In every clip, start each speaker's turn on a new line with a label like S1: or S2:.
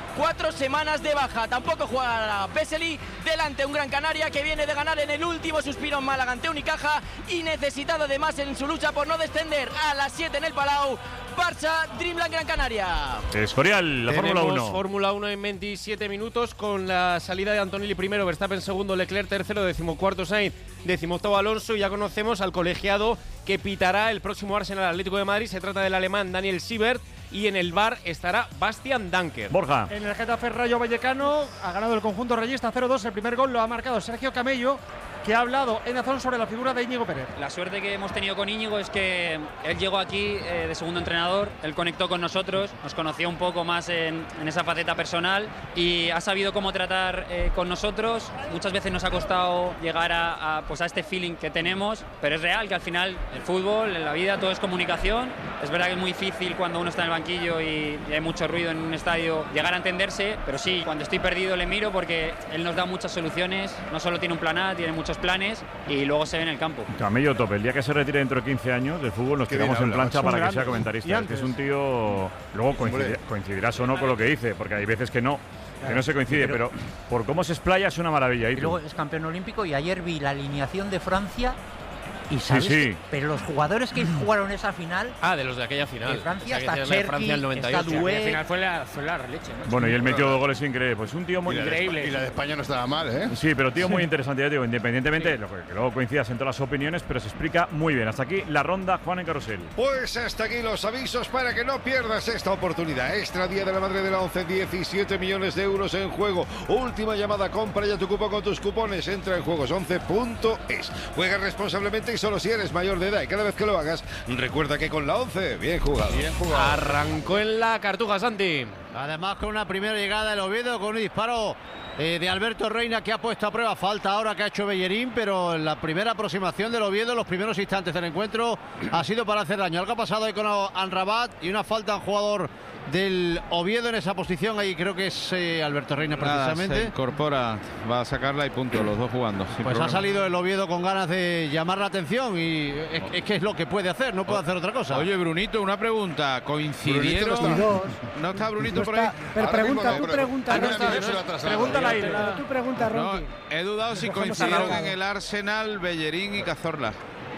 S1: 4 semanas de baja. Tampoco jugará Vesely. Delante un Gran Canaria que viene de ganar en el último suspiro en Málaga ante Unicaja y necesitado además en su lucha por no descender. A las 7 en el Palau, Barça, Dreamland Gran Canaria.
S2: Escorial, la Fórmula 1.
S3: Fórmula 1 en 27 minutos con la salida de Antonelli primero, Verstappen segundo, Leclerc tercero, 14º Sainz, 18º Alonso. Y ya conocemos al colegiado que pitará el próximo Arsenal Atlético de Madrid. Se trata del alemán Daniel Siebert y en el VAR estará Bastian Danker.
S2: Borja.
S4: En el Getafe Rayo Vallecano ha ganado el conjunto rayista 0-2. El primer gol lo ha marcado Sergio Camello, que ha hablado en Dazón sobre la figura de Íñigo Pérez.
S5: La suerte que hemos tenido con Íñigo es que él llegó aquí de segundo entrenador, él conectó con nosotros, nos conoció un poco más en esa faceta personal y ha sabido cómo tratar con nosotros. Muchas veces nos ha costado llegar a este feeling que tenemos, pero es real que al final el fútbol, en la vida, todo es comunicación. Es verdad que es muy difícil cuando uno está en el banquillo y hay mucho ruido en un estadio llegar a entenderse, pero sí, cuando estoy perdido le miro porque él nos da muchas soluciones, no solo tiene un plan A, tiene muchos planes y luego se ve en el campo.
S2: Camello tope. El día que se retire dentro de 15 años del fútbol nos tiramos en plancha para que sea comentarista. Es que es un tío, luego coincidirás o no con lo que dice, porque hay veces que no se coincide, pero por cómo se explaya es una maravilla.
S6: Y luego es campeón olímpico y ayer vi la alineación de Francia. Y sabes,
S2: sí.
S6: Pero los jugadores que jugaron esa final.
S3: De los de aquella final.
S6: De Francia,
S3: o sea,
S6: está Cherki,
S3: Francia el 98.
S6: está Doué.
S4: Al final fue la leche, ¿no?
S2: Bueno, y él metió 2 goles increíbles. Pues un tío muy
S4: increíble.
S7: Y la de España no estaba mal, ¿eh?
S2: Sí, pero tío muy interesante, ya digo, independientemente, lo que luego coincidas en todas las opiniones, pero se explica muy bien. Hasta aquí la ronda, Juan en Carrusel.
S7: Pues hasta aquí los avisos para que no pierdas esta oportunidad. Extra Día de la Madre de la 11, 17 millones de euros en juego. Última llamada, compra ya tu cupo con tus cupones. Entra en juegos11.es. Juega responsablemente y solo si eres mayor de edad. Y cada vez que lo hagas, recuerda que con la 11, bien jugado.
S3: Bien jugado. Arrancó en la Cartuja, Santi.
S8: Además con una primera llegada del Oviedo, con un disparo de Alberto Reina que ha puesto a prueba. Falta ahora que ha hecho Bellerín, pero en la primera aproximación del Oviedo, los primeros instantes del encuentro, ha sido para hacer daño. Algo ha pasado ahí con Anrabat y una falta a un jugador del Oviedo en esa posición. Ahí creo que es Alberto Reina precisamente.
S9: Se incorpora, va a sacarla y punto, los dos jugando.
S8: Pues ha salido el Oviedo con ganas de llamar la atención y es que es lo que puede hacer, no puede hacer otra cosa.
S9: Oye, Brunito, una pregunta. ¿Coincidieron? ¿No está Brunito por ahí?
S10: Pero pregunta, tú pregunta.
S4: Pregúntale ahí.
S10: Tú pregunta, Ronqui.
S9: He dudado si coincidieron en el Arsenal Bellerín y Cazorla.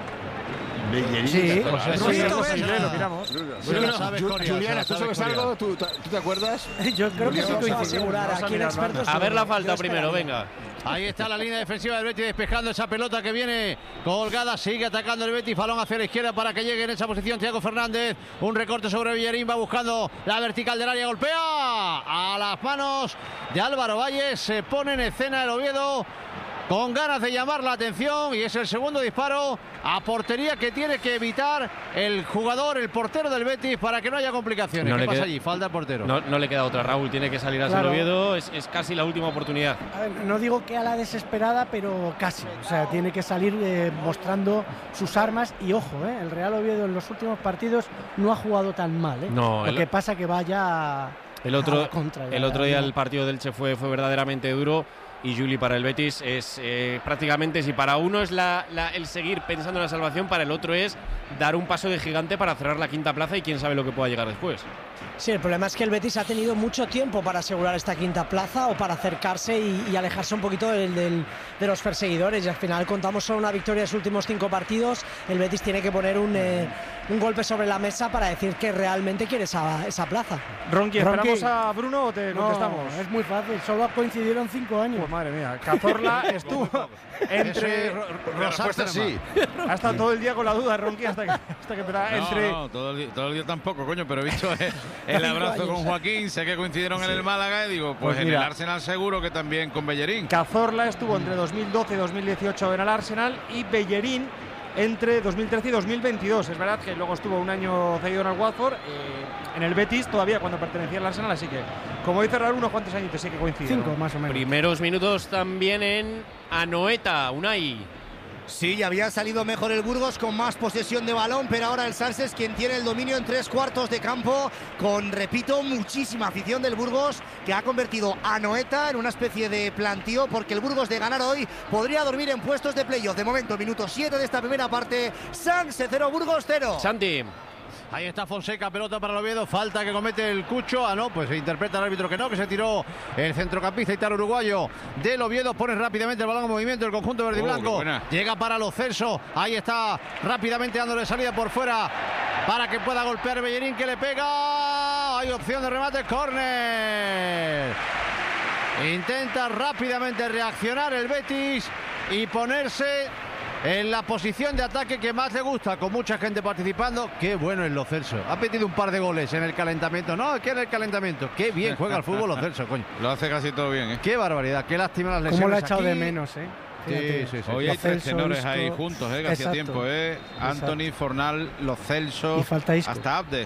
S10: Sí,
S4: pues eso lo miramos.
S7: Juliana, ¿tú sabes algo? ¿Tú te acuerdas?
S10: Yo creo que sí coincidimos. Aquí el experto.
S3: A ver la falta primero, venga.
S8: Ahí está la línea defensiva del Betis despejando esa pelota que viene colgada. Sigue atacando el Betis. Balón hacia la izquierda para que llegue en esa posición Thiago Fernández. Un recorte sobre Bellerín. Va buscando la vertical del área. Golpea a las manos de Álvaro Valles. Se pone en escena el Oviedo con ganas de llamar la atención y es el segundo disparo a portería que tiene que evitar el jugador, el portero del Betis, para que no haya complicaciones. ¿Qué pasa allí? Falta el portero.
S3: No le queda otra, Raúl, tiene que salir a el Oviedo, es casi la última oportunidad.
S10: A ver, no digo que a la desesperada, pero casi. O sea, tiene que salir mostrando sus armas y ojo, el Real Oviedo en los últimos partidos no ha jugado tan mal.
S3: No,
S10: lo que pasa que vaya
S3: el otro día
S10: no.
S3: El partido del Che fue verdaderamente duro. Y Juli, para el Betis es prácticamente, si para uno es el seguir pensando en la salvación, para el otro es dar un paso de gigante para cerrar la quinta plaza y quién sabe lo que pueda llegar después.
S11: Sí, el problema es que el Betis ha tenido mucho tiempo para asegurar esta quinta plaza o para acercarse y alejarse un poquito de los perseguidores, y al final contamos solo una victoria en los últimos 5 partidos. El Betis tiene que poner un golpe sobre la mesa para decir que realmente quiere esa plaza.
S4: Ronqui, ¿esperamos a Bruno o te contestamos?
S10: No, es muy fácil, solo coincidieron 5 años.
S4: Pues madre mía, Cazorla estuvo entre...
S7: Respuesta sí.
S4: Ha estado todo el día con la duda, Ronqui, hasta que empezaba
S9: No, todo el día tampoco, coño, pero he visto el abrazo con Joaquín, sé que coincidieron en el Málaga y digo, pues en el Arsenal seguro que también con Bellerín.
S4: Cazorla estuvo entre 2012 y 2018 en el Arsenal y Bellerín entre 2013 y 2022. Es verdad que luego estuvo un año cedido en el Watford, en el Betis todavía cuando pertenecía al Arsenal, así que como dice Raúl, unos cuantos añitos sí que coinciden.
S10: 5 más o menos.
S3: Primeros minutos también en Anoeta, Unai.
S12: Sí, ya había salido mejor el Burgos con más posesión de balón, pero ahora el Sanse es quien tiene el dominio en 3/4 de campo, con, repito, muchísima afición del Burgos, que ha convertido a Anoeta en una especie de plantío, porque el Burgos, de ganar hoy, podría dormir en puestos de playoff. De momento, minuto 7 de esta primera parte, Sanse 0, Burgos 0.
S3: Santi.
S8: Ahí está Fonseca, pelota para el Oviedo, falta que comete el Cucho. No, pues se interpreta el árbitro que se tiró el centrocampista italo uruguayo del Oviedo. Pone rápidamente el balón en movimiento el conjunto verde y blanco. Llega para Lo Celso, ahí está rápidamente dándole salida por fuera para que pueda golpear Bellerín, que le pega. Hay opción de remate, córner. Intenta rápidamente reaccionar el Betis y ponerse en la posición de ataque que más le gusta, con mucha gente participando. Qué bueno es Lo Celso. Ha metido un par de goles en el calentamiento. No, que en el calentamiento. Qué bien juega el fútbol Lo Celso, coño.
S9: Lo hace casi todo bien, ¿eh?
S8: Qué barbaridad, qué lástima las lesiones.
S10: ¿Cómo lo ha echado
S8: aquí
S10: de menos, eh?
S8: Sí.
S9: Hoy hay tres tenores ahí juntos, que hacía tiempo, Anthony, Fornal, Lo Celso,
S10: y falta Isco.
S9: hasta Abde.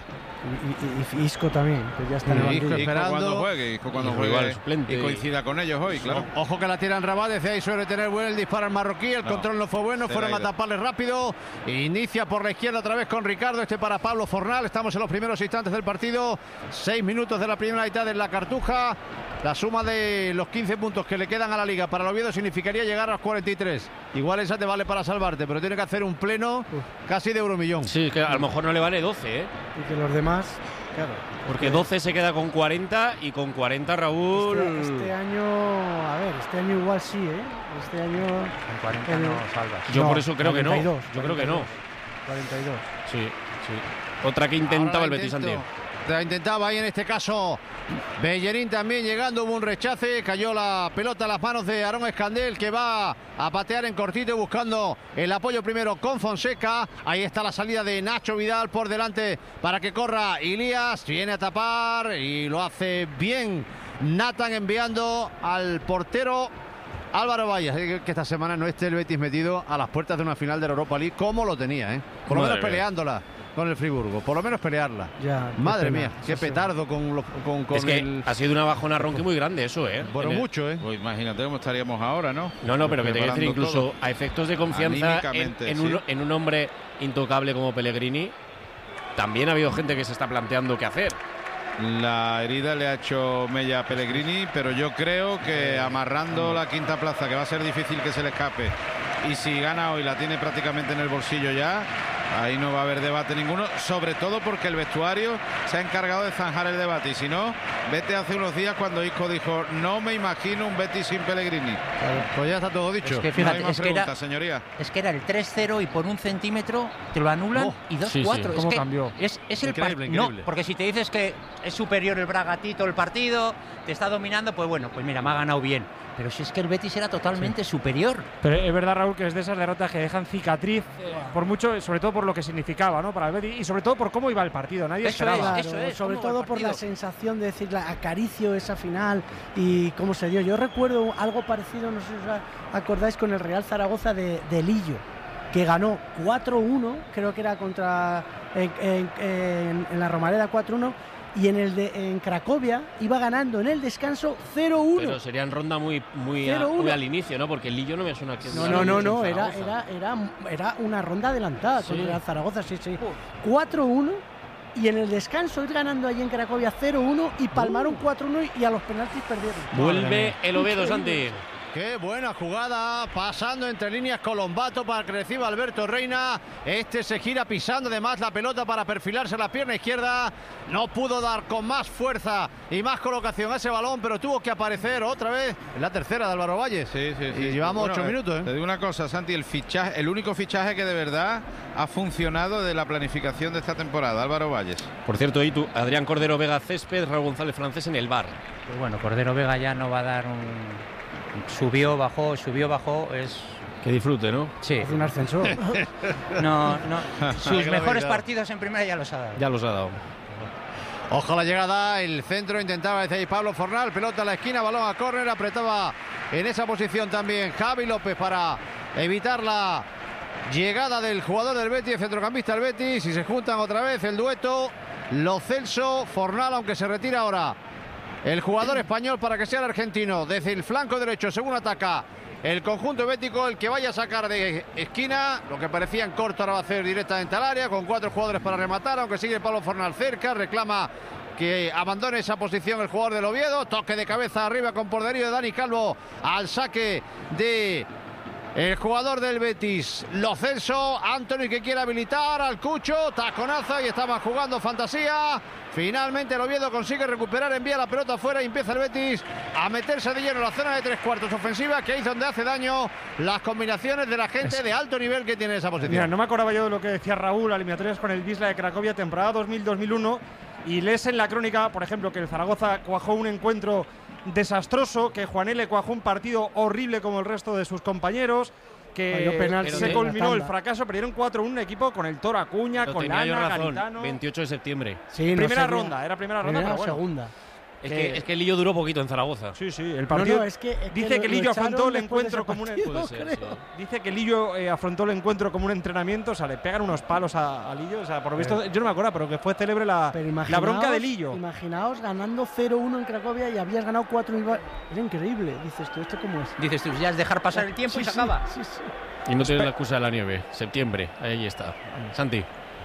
S10: Y Isco también, que ya está en el banquillo.
S9: Isco esperando. Isco cuando juegue y coincida con ellos hoy, claro.
S8: Ojo que la tiran Rabat, desde ahí suele tener buen el disparo al marroquí, el control no fue bueno, fueron a taparle rápido. Inicia por la izquierda otra vez con Ricardo, para Pablo Fornal. Estamos en los primeros instantes del partido, 6 minutos de la primera mitad en la Cartuja. La suma de los 15 puntos que le quedan a la Liga para el Oviedo significaría llegar a los 43. Igual esa te vale para salvarte, pero tiene que hacer un pleno casi de euromillón.
S3: Sí, que a lo mejor no le vale 12, ¿eh?
S10: Y que los demás, claro.
S3: Porque 12 se queda con 40 y con 40 Raúl...
S10: Este año, a ver, este año igual sí, ¿eh? Este año...
S6: Con 40 no salvas.
S3: Yo por eso creo
S10: 42,
S3: que no.
S10: 42,
S3: Yo creo que no.
S10: 42.
S3: Sí. Otra que intentaba el Betis Santiago.
S8: La intentaba ahí en este caso Bellerín también llegando, hubo un rechace, cayó la pelota a las manos de Aarón Escandel, que va a patear en cortito buscando el apoyo primero con Fonseca. Ahí está la salida de Nacho Vidal por delante para que corra Ilías, viene a tapar y lo hace bien Nathan, enviando al portero Álvaro Valles, que esta semana no esté el Betis metido a las puertas de una final de la Europa League como lo tenía, por lo menos peleándola con el Friburgo, por lo menos pelearla.
S10: Ya,
S8: madre mía, qué petardo con
S3: es que ha sido una bajona Ronqui muy grande eso,
S8: Bueno, mucho,
S9: Pues imagínate cómo estaríamos ahora, ¿no?
S3: No, pero que te quiero decir, incluso todo. A efectos de confianza en un hombre intocable como Pellegrini, también ha habido gente que se está planteando qué hacer.
S9: La herida le ha hecho mella a Pellegrini, pero yo creo que amarrando la quinta plaza, que va a ser difícil que se le escape, y si gana hoy la tiene prácticamente en el bolsillo ya, ahí no va a haber debate ninguno, sobre todo porque el vestuario se ha encargado de zanjar el debate, y si no, vete hace unos días cuando Isco dijo, no me imagino un Betis sin Pellegrini.
S8: Pues ya está todo dicho.
S6: Es que fíjate,
S9: no hay más preguntas, señoría.
S6: Es que era el 3-0 y por un centímetro te lo anulan y 2-4.
S10: Sí. ¿Cómo cambió?
S6: Es el
S8: increíble.
S6: No, porque si te dices que es superior el Bragatito el partido, te está dominando, pues bueno, pues mira, me ha ganado bien. Pero si es que el Betis era totalmente superior.
S4: Pero es verdad, Raúl, que es de esas derrotas que dejan cicatriz, por mucho, sobre todo por lo que significaba, ¿no? Para el Betis y sobre todo por cómo iba el partido. Nadie esperaba.
S10: Eso es, sobre todo por la sensación de decir, acaricio esa final y cómo se dio. Yo recuerdo algo parecido, no sé si os acordáis, con el Real Zaragoza de Lillo, que ganó 4-1, creo que era contra en la Romareda 4-1. Y en Cracovia iba ganando en el descanso 0-1.
S3: Pero sería en ronda muy al inicio, ¿no? Porque el Lillo no me suena que...
S10: No, era una ronda adelantada con el Zaragoza, sí. 4-1 y en el descanso ir ganando allí en Cracovia 0-1 y palmaron 4-1 y a los penaltis perdieron.
S3: Vuelve el Oviedo, Santi.
S8: Qué buena jugada, pasando entre líneas Colombato para que reciba Alberto Reina. Se gira pisando además la pelota para perfilarse a la pierna izquierda. No pudo dar con más fuerza y más colocación a ese balón, pero tuvo que aparecer otra vez en la tercera de Álvaro Valles.
S9: Sí.
S8: Y llevamos 8 minutos.
S9: Te digo una cosa, Santi, el único fichaje que de verdad ha funcionado de la planificación de esta temporada, Álvaro Valles.
S3: Por cierto, y tú, Adrián Cordero Vega Césped, Raúl González Francés en el VAR.
S6: Pues bueno, Cordero Vega ya no va a dar subió, bajó, es...
S3: Que disfrute, ¿no?
S6: Sí.
S10: Es un ascensor.
S6: No. Sus mejores partidos en primera ya los ha dado.
S3: Ya los ha dado.
S8: Ojo la llegada, el centro intentaba desde ahí Pablo Fornal, pelota a la esquina, balón a córner, apretaba en esa posición también Javi López para evitar la llegada del jugador del Betis, el centrocampista del Betis, y se juntan otra vez el dueto Lo Celso, Fornal, aunque se retira ahora el jugador español para que sea el argentino desde el flanco derecho, según ataca el conjunto bético, el que vaya a sacar de esquina, lo que parecía en corto ahora va a hacer directamente al área, con 4 jugadores para rematar, aunque sigue Pablo Fornal cerca, reclama que abandone esa posición el jugador del Oviedo, toque de cabeza arriba con poderío de Dani Calvo al saque de el jugador del Betis. Lo Celso, Anthony que quiere habilitar al Cucho, taconaza y estaba jugando fantasía. Finalmente el Oviedo consigue recuperar, envía la pelota afuera y empieza el Betis a meterse de lleno en la zona de 3/4 ofensiva, que es donde hace daño las combinaciones de la gente de alto nivel que tiene esa posición.
S4: Mira, no me acordaba yo de lo que decía Raúl, eliminatorias con el Wisla de Cracovia, temporada 2000-2001, y lees en la crónica, por ejemplo, que el Zaragoza cuajó un encuentro desastroso, que Juan L. cuajó un partido horrible como el resto de sus compañeros, que se culminó el fracaso, perdieron 4-1 un equipo con el Toro Acuña, con Lana, Garitano.
S3: 28 de septiembre.
S4: Sí, primera ronda, era primera ronda, pero bueno.
S10: Segunda.
S3: Es que el Lillo duró poquito en Zaragoza.
S4: Sí, el partido. Dice que Lillo afrontó el encuentro como un
S3: Dice
S4: que Lillo afrontó el encuentro como un entrenamiento, o sea, le pegan unos palos a Lillo, o sea, por lo visto, yo no me acuerdo, pero que fue célebre la bronca de Lillo.
S10: Imaginaos ganando 0-1 en Cracovia y habías ganado 4 en... Era increíble, dices tú, ¿esto cómo es?
S6: Dices tú, ya es dejar pasar el tiempo y se acaba.
S10: Sí.
S3: Y no tiene la excusa de la nieve. Septiembre, ahí está. Santi.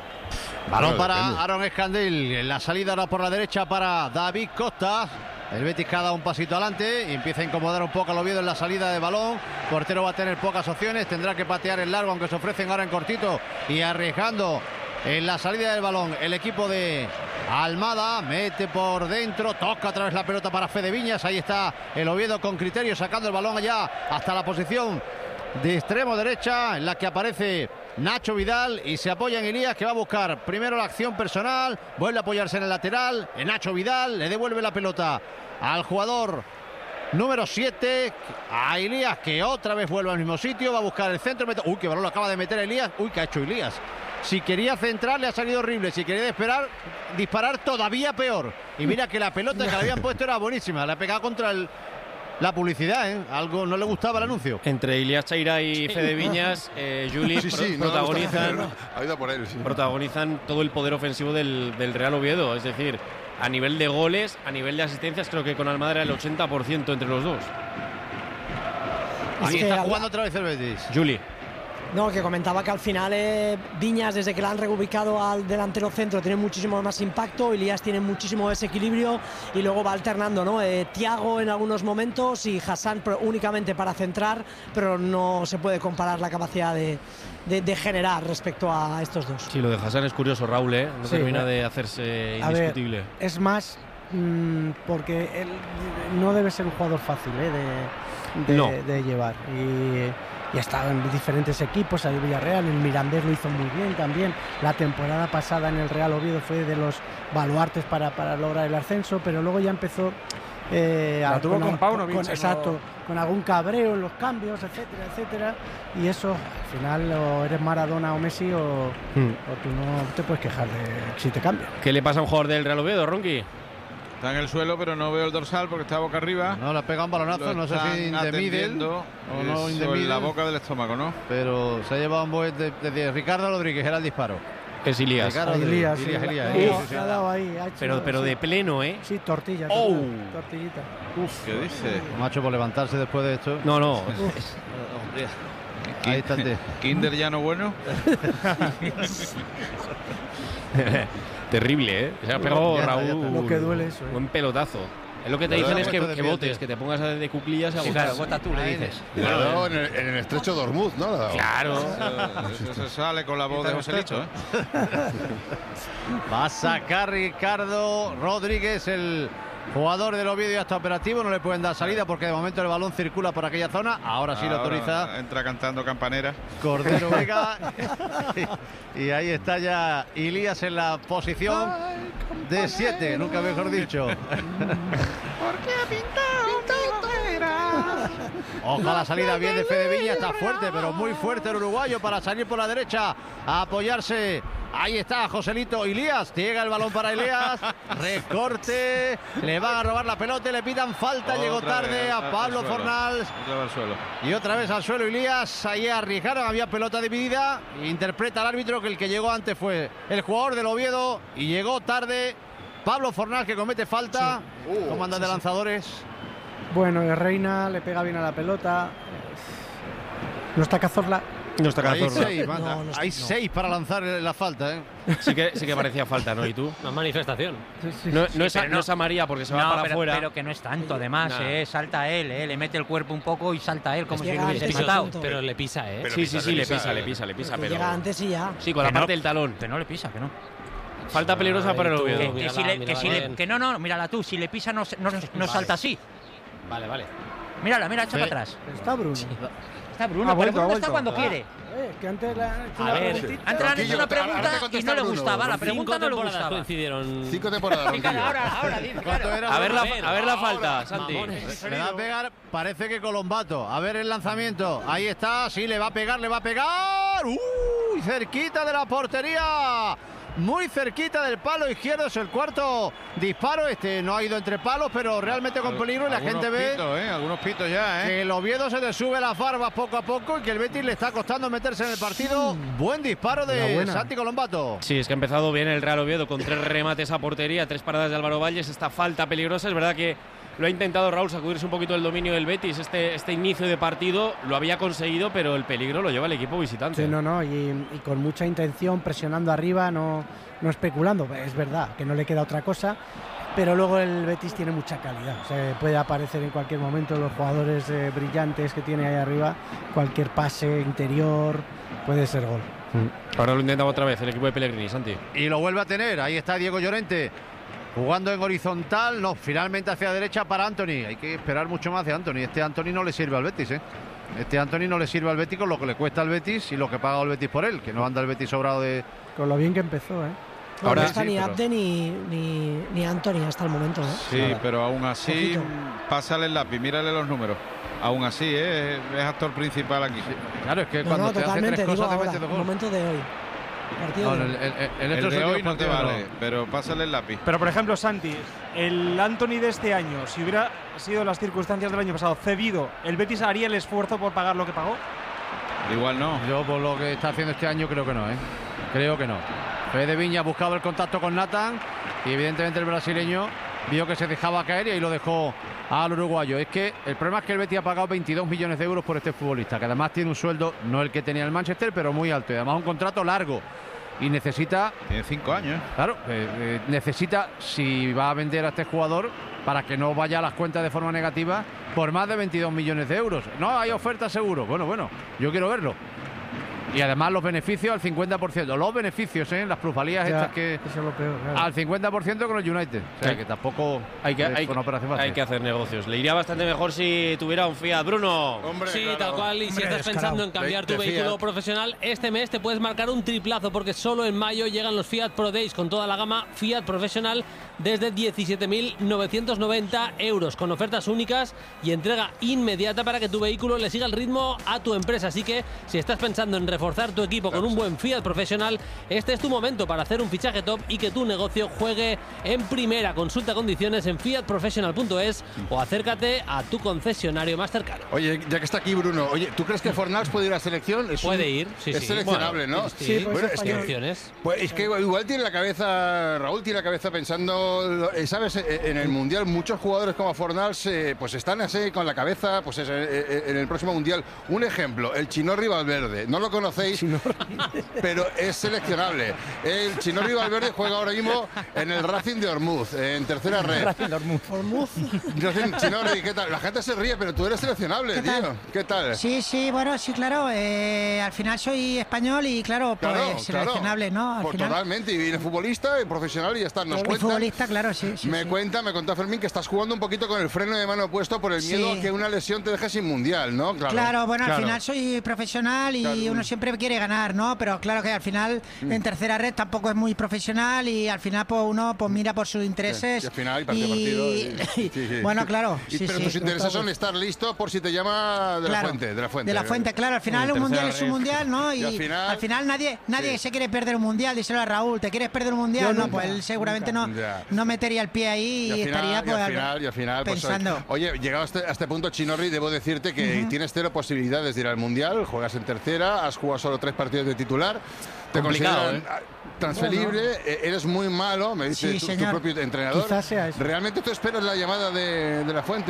S8: Balón para Aaron Escandil. En la salida ahora por la derecha para David Costa. El Betis cada un pasito adelante y empieza a incomodar un poco al Oviedo en la salida de balón. Portero va a tener pocas opciones. Tendrá que patear el largo, aunque se ofrecen ahora en cortito y arriesgando en la salida del balón. El equipo de Almada mete por dentro, toca otra vez la pelota para Fede Viñas. Ahí está el Oviedo con criterio, sacando el balón allá hasta la posición de extremo derecha, en la que aparece Nacho Vidal y se apoya en Elías, que va a buscar primero la acción personal, vuelve a apoyarse en el lateral, en Nacho Vidal, le devuelve la pelota al jugador número 7, a Elías, que otra vez vuelve al mismo sitio, va a buscar el centro, uy, qué balón lo acaba de meter Elías, uy, qué ha hecho Elías. Si quería centrar le ha salido horrible, si quería disparar todavía peor, y mira que la pelota que le habían puesto era buenísima, la ha pegado contra la publicidad, algo no le gustaba el anuncio.
S3: Entre Ilias Chaira y Fede Viñas, Juli protagonizan todo el poder ofensivo del Real Oviedo. Es decir, a nivel de goles, a nivel de asistencias, creo que con Almada era el 80% entre los dos.
S8: Ahí está jugando otra vez el Betis.
S3: Juli.
S11: No, que comentaba que al final Viñas, desde que la han reubicado al delantero centro, tiene muchísimo más impacto, Elías tiene muchísimo desequilibrio y luego va alternando, ¿no? Thiago en algunos momentos y Hassan únicamente para centrar, pero no se puede comparar la capacidad de generar respecto a estos dos.
S3: Sí, lo de Hassan es curioso, Raúl, no termina de hacerse indiscutible.
S10: A ver, es más porque él no debe ser un jugador fácil de llevar. Y ha estado en diferentes equipos, en el Villarreal, en el Mirandés lo hizo muy bien también. La temporada pasada en el Real Oviedo fue de los baluartes para lograr el ascenso, pero luego ya empezó
S4: tuvo con Paunovic,
S10: exacto, con algún cabreo en los cambios, etcétera. Y eso, al final, o eres Maradona o Messi o tú no te puedes quejar de si te cambia.
S3: ¿Qué le pasa a un jugador del Real Oviedo, Ronqui?
S9: Está en el suelo, pero no veo el dorsal porque está boca arriba.
S8: No, le ha pegado un balonazo, no sé si in the middle o no in the middle.
S9: En la boca del estómago, ¿no?
S8: Pero se ha llevado un boet de Ricardo Rodríguez, era el disparo.
S3: Es Elías.
S10: Elías.
S8: Ha
S10: dado ahí.
S3: Pero de pleno, ¿eh?
S10: Sí, tortilla. Tortillita.
S9: Uf, ¿qué dice?
S8: Macho, por levantarse después de esto.
S3: No.
S8: Ahí está.
S9: Kinder ya no bueno.
S3: Terrible, ¿eh? Se ha pegado Raúl.
S10: Lo que duele eso.
S3: Buen pelotazo. Es lo que te dicen es que botes, que te pongas de cuclillas a
S6: claro, bota tú, le dices.
S7: Claro, en el estrecho de Ormuz, ¿no?
S3: Claro.
S9: Eso se sale con la voz de Joselito, ¿eh?
S8: Va a sacar Ricardo Rodríguez, el jugador del Oviedo, ya está operativo, no le pueden dar salida porque de momento el balón circula por aquella zona. Ahora sí lo autoriza.
S9: Entra cantando campanera.
S8: Cordero Vega. Y ahí está ya Elías en la posición de 7, nunca mejor dicho.
S13: Porque ha pintado era.
S8: Ojalá la salida bien de Fede Viñas, está fuerte, pero muy fuerte el uruguayo para salir por la derecha a apoyarse. Ahí está Joselito. Elías, llega el balón para Elías, recorte, le van a robar la pelota y le pitan falta. Llegó tarde a Pablo Fornals y otra vez al suelo Elías. Ahí arriesgaron, había pelota dividida. Interpreta el árbitro que el que llegó antes fue el jugador del Oviedo y llegó tarde Pablo Fornals, que comete falta. ¿Cómo andan de lanzadores?
S10: Bueno, Reina le pega bien a la pelota. No está Cazorla.
S3: No está Cazorla.
S8: Hay 6 para lanzar la falta, ¿eh?
S3: Sí que parecía falta, ¿no? ¿Y tú?
S14: Una manifestación.
S3: No es a María porque se va para afuera.
S6: Pero que no es tanto, además, salta él, le mete el cuerpo un poco y salta él como si lo hubiese
S14: matado.
S6: matado.
S14: Pero le pisa, ¿eh?
S3: Sí, le pisa. Pero
S11: llega antes y ya.
S3: Sí, con la parte del talón.
S6: Que no le pisa, que no.
S3: Falta peligrosa para el Oviedo.
S6: Que no, mírala tú, si le pisa no salta así.
S14: Vale.
S6: Mírala, echa para atrás.
S10: Está Bruno.
S6: Está Bruno, pero Bruno está cuando quiere.
S10: Que antes le han hecho
S6: antes le han hecho una pregunta y no le gustaba. La pregunta no le gustaba.
S14: Coincidieron
S9: 5 temporadas.
S6: Ahora,
S3: a ver la falta, Santi.
S8: Le va a pegar, parece que Colombato. A ver el lanzamiento. Ahí está, sí, le va a pegar. ¡Uy! Cerquita de la portería. Muy cerquita del palo izquierdo, es el cuarto disparo. No ha ido entre palos, pero realmente con peligro. Y la gente ve
S9: algunos pitos ya,
S8: que el Oviedo se le sube las barbas poco a poco y que el Betis le está costando meterse en el partido. Buen disparo de Santi Colombato.
S3: Sí, es que ha empezado bien el Real Oviedo con 3 remates a portería, 3 paradas de Álvaro Valles. Esta falta peligrosa, es verdad que lo ha intentado Raúl sacudirse un poquito el dominio del Betis. Este inicio de partido lo había conseguido, pero el peligro lo lleva el equipo visitante.
S10: Sí, y con mucha intención, presionando arriba, no especulando. Es verdad que no le queda otra cosa, pero luego el Betis tiene mucha calidad. O sea, puede aparecer en cualquier momento los jugadores brillantes que tiene ahí arriba. Cualquier pase interior puede ser gol.
S3: Ahora lo intentaba otra vez el equipo de Pellegrini, Santi.
S8: Y lo vuelve a tener. Ahí está Diego Llorente. Jugando en horizontal, finalmente hacia la derecha para Anthony. Hay que esperar mucho más de Anthony. Anthony no le sirve al Betis, Anthony no le sirve al Betis con lo que le cuesta al Betis y lo que paga el Betis por él, que no anda el Betis sobrado de...
S10: Con lo bien que empezó,
S11: Ahora no está ni Abde ni Anthony hasta el momento,
S9: Sí, pero aún así, pásale el lápiz, mírale los números. Aún así, es actor principal aquí.
S8: Claro, es que cuando te hace 3 cosas te mete 2 goles.
S11: El momento de hoy.
S9: El de hoy no te vale, pero pásale el lápiz.
S4: Pero por ejemplo, Santi, el Anthony de este año, si hubiera sido las circunstancias del año pasado cedido, ¿el Betis haría el esfuerzo por pagar lo que pagó?
S9: Igual no.
S8: Yo por lo que está haciendo este año creo que no, Creo que no. Fede Viña ha buscado el contacto con Nathan y evidentemente el brasileño vio que se dejaba caer y ahí lo dejó al uruguayo. Es que el problema es que el Betis ha pagado 22 millones de euros por este futbolista, que además tiene un sueldo, no el que tenía el Manchester, pero muy alto y además un contrato largo. Y necesita...
S9: Tiene 5 años.
S8: Claro, necesita, si va a vender a este jugador, para que no vaya a las cuentas de forma negativa, por más de 22 millones de euros. No, hay oferta seguro. Bueno, yo quiero verlo. Y además los beneficios al 50%. Los beneficios, las plusvalías estas que...
S10: Eso es lo peor, claro.
S8: Al 50% con el United. O sea, que tampoco
S3: hay que hacer negocios. Le iría bastante mejor si tuviera un Fiat, Bruno.
S14: Hombre, sí, claro. Tal cual. Y si estás pensando en cambiar tu vehículo profesional, este mes te puedes marcar un triplazo porque solo en mayo llegan los Fiat Pro Days con toda la gama Fiat Professional desde 17.990 euros con ofertas únicas y entrega inmediata para que tu vehículo le siga el ritmo a tu empresa. Así que si estás pensando en reforzar tu equipo con un buen Fiat Professional, este es tu momento para hacer un fichaje top y que tu negocio juegue en primera. Consulta condiciones en fiatprofessional.es o acércate a tu concesionario más cercano.
S15: Oye, ya que está aquí Bruno, ¿tú crees que Fornals puede ir a selección?
S14: Puede ir, sí.
S15: Es seleccionable,
S14: bueno,
S15: ¿no?
S14: Sí,
S15: bueno, es que igual tiene la cabeza, Raúl tiene la cabeza pensando, ¿sabes? En el Mundial muchos jugadores como Fornals pues están así con la cabeza pues en el próximo Mundial. Un ejemplo, el Chinorri Valverde. No lo conocéis, pero es seleccionable. El Chinorri Valverde juega ahora mismo en el Racing de Ormuz, en tercera red.
S10: Racing de Ormuz.
S15: Chinorri, ¿qué tal? La gente se ríe, pero tú eres seleccionable, tío. ¿Qué tal?
S16: Sí, bueno, sí, claro. Al final soy español y claro, pues seleccionable, ¿no?
S15: Pues totalmente, y viene futbolista, y profesional y ya está. Nos cuenta.
S16: Futbolista, claro, sí.
S15: Me contó Fermín que estás jugando un poquito con el freno de mano puesto por el miedo a que una lesión te deje sin mundial, ¿no?
S16: Claro, bueno, al final soy profesional y uno siempre quiere ganar, ¿no? Pero claro que al final en tercera red tampoco es muy profesional y al final pues uno pues mira por sus intereses.
S15: Y al final partido.
S16: Bueno, claro.
S15: Pero tus intereses son estar listo por si te llama de la fuente.
S16: De la fuente, claro. Al final un mundial es un mundial, ¿no? Y al final nadie se quiere perder un mundial. Díselo a Raúl, ¿te quieres perder un mundial? No, pues él seguramente no metería el pie ahí y estaría pues
S15: al final
S16: pensando.
S15: Pues, oye, llegado a este punto, Chinorri, debo decirte que tienes 0 posibilidades de ir al mundial. Juegas en tercera, has jugado solo 3 partidos de titular. Te consideran transferible, eres muy malo, me dice tu propio entrenador.
S10: Quizás sea eso.
S15: ¿Realmente tú esperas la llamada de la fuente?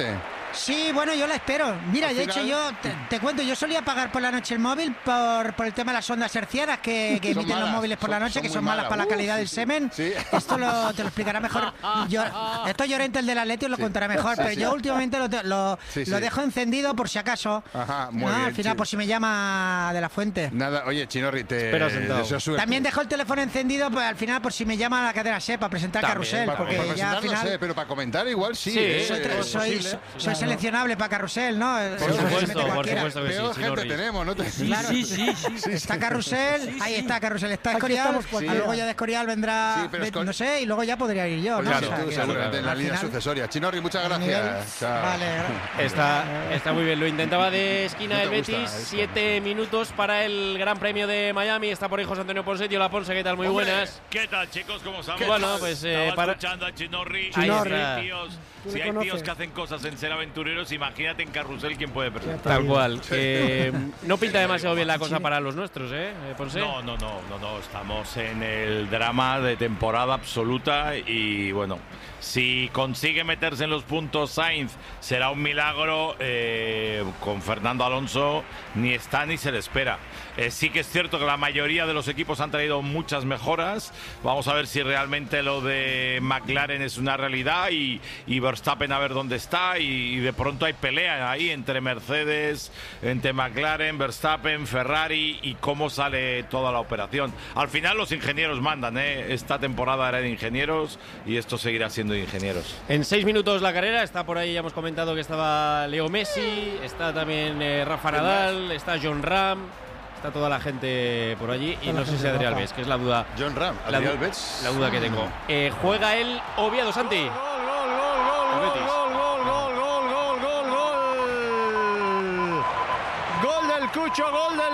S16: Sí, bueno, yo la espero. Mira, de hecho yo te cuento, yo solía pagar por la noche el móvil por el tema de las ondas hercianas que emiten malas, los móviles por la noche, que son malas para la calidad del semen. Sí. Esto te lo explicará mejor. Esto Llorente, el del Atleti, os lo contará mejor, pero yo últimamente lo dejo encendido por si acaso.
S15: Ajá, muy bien,
S16: al final, por si me llama de la fuente.
S15: Nada, oye, Chinorri, te deseo suerte.
S16: También dejo el teléfono encendido pues, al final por si me llama a la cadena SER para presentar Carrusel. Porque
S15: para
S16: ya al final...
S15: pero para comentar igual sí.
S16: Soy seleccionable para Carrusel, ¿no?
S3: Por supuesto que
S15: peor
S3: sí,
S15: gente tenemos, ¿no?
S16: Sí. Está Carrusel, ahí está Carrusel, está Escorial, luego ya de Escorial vendrá, no sé, y luego ya podría ir yo, ¿no?
S15: Claro, tú seguramente en la línea sucesoria. Chinorri, muchas gracias.
S16: Vale.
S3: Está muy bien, lo intentaba de esquina el Betis, 7 minutos para el Gran Premio de Miami, está por ahí José Antonio Ponset. Hola Ponce, ¿qué tal? Muy buenas.
S17: ¿Qué tal, chicos? ¿Cómo estamos?
S3: Bueno, pues
S17: estaba escuchando a Chinorri. Si hay tíos que hacen cosas en ser aventureros, imagínate en Carrusel quién puede presentar.
S3: Tal cual. No pinta demasiado bien la cosa para los nuestros, Ponce.
S17: No. Estamos en el drama de temporada absoluta y bueno, si consigue meterse en los puntos Sainz será un milagro. Con Fernando Alonso ni está ni se le espera. Sí que es cierto que la mayoría de los equipos han traído muchas mejoras. Vamos a ver si realmente lo de McLaren es una realidad y Verstappen a ver dónde está y de pronto hay pelea ahí entre Mercedes, entre McLaren, Verstappen, Ferrari y cómo sale toda la operación. Al final los ingenieros mandan, Esta temporada era de ingenieros y esto seguirá siendo de ingenieros.
S3: En 6 minutos la carrera, está por ahí, ya hemos comentado que estaba Leo Messi, está también Rafa Nadal, está John Ram. Está toda la gente por allí y no sé si Adrián Alves, que es la duda.
S15: John Ram, Adrián Alves.
S3: La duda que tengo. Juega el Oviedo, Santi.
S8: Gol del Cucho, gol del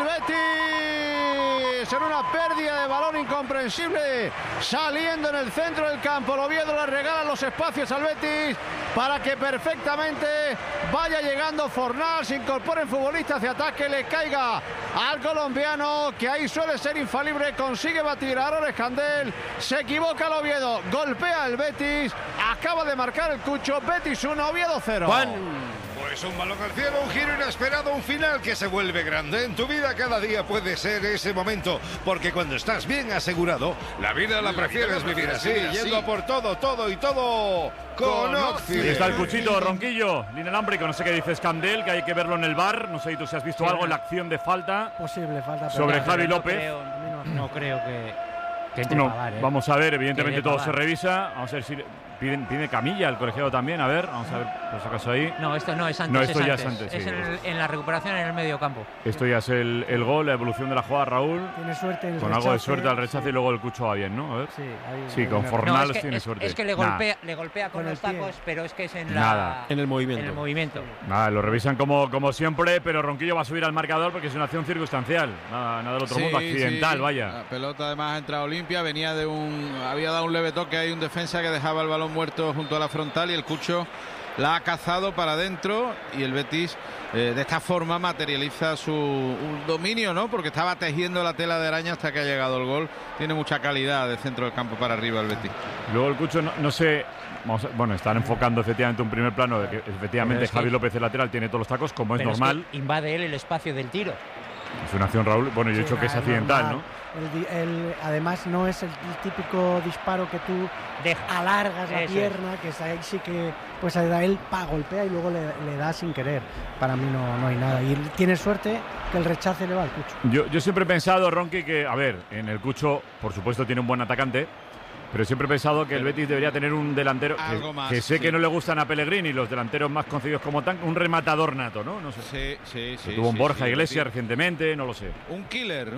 S8: Betis. En una pérdida de balón incomprensible, saliendo en el centro del campo. El Oviedo le regala los espacios al Betis para que perfectamente vaya llegando Fornal, se incorporen futbolistas de ataque, le caiga al colombiano, que ahí suele ser infalible, consigue batir a Aroles Candel, se equivoca el Oviedo, golpea el Betis, acaba de marcar el Cucho, Betis 1, Oviedo 0.
S3: Juan.
S7: Pues un balón al cielo, un giro inesperado, un final que se vuelve grande. En tu vida cada día puede ser ese momento, porque cuando estás bien asegurado, la vida la prefieres vivir así, yendo por todo con Oxy.
S2: Ahí está el Cuchito, Ronquillo, línea alámbrico, no sé qué dices, Candel, que hay que verlo en el VAR, no sé si tú has visto algo en la acción de falta.
S10: Posible falta.
S2: Sobre Javi López.
S6: No creo que
S2: no, vamos a ver, evidentemente todo se revisa, vamos a ver si pide camilla el colegiado también, a ver, vamos a ver por si acaso ahí.
S6: No, esto no es antes.
S2: No, esto ya
S6: es
S2: antes.
S6: Es en la recuperación en el medio campo.
S2: Esto ya es el gol, la evolución de la jugada, Raúl.
S10: Tiene suerte en el
S2: con
S10: rechace,
S2: algo de suerte al rechace y luego el Cucho va bien, ¿no? A ver. Sí, con Fornal tiene suerte.
S6: Es que le golpea con los tacos, pero es que es en
S3: el movimiento.
S2: Nada, lo revisan como siempre, pero Ronquillo va a subir al marcador porque es una acción circunstancial. Nada del otro mundo, accidental, vaya.
S9: La pelota además ha entrado limpia, había dado un leve toque ahí, un defensa que dejaba el balón muerto junto a la frontal y el Cucho la ha cazado para adentro y el Betis de esta forma materializa su dominio, ¿no? Porque estaba tejiendo la tela de araña hasta que ha llegado el gol. Tiene mucha calidad de centro del campo para arriba el Betis.
S2: Luego el Cucho, no sé, están enfocando efectivamente un primer plano de que efectivamente Javi López, el lateral, tiene todos los tacos, como es normal.
S6: Que invade él el espacio del tiro.
S2: Es una acción, Raúl. Bueno, yo he dicho que es accidental, ¿no?
S10: Además no es el típico disparo que tú alargas la pierna, que ahí sí que pues él golpea y luego le da sin querer. Para mí no hay nada. Y tiene suerte que el rechace le va al Cucho.
S2: Yo siempre he pensado, Ronqui, que, a ver, en el Cucho, por supuesto, tiene un buen atacante, pero siempre he pensado que el Betis debería tener un delantero que sé que no le gustan a Pellegrini, los delanteros más conocidos como tan, un rematador nato, ¿no? No sé.
S9: Sí.
S2: Tuvo un Borja Iglesias recientemente, no lo sé.
S9: Un killer.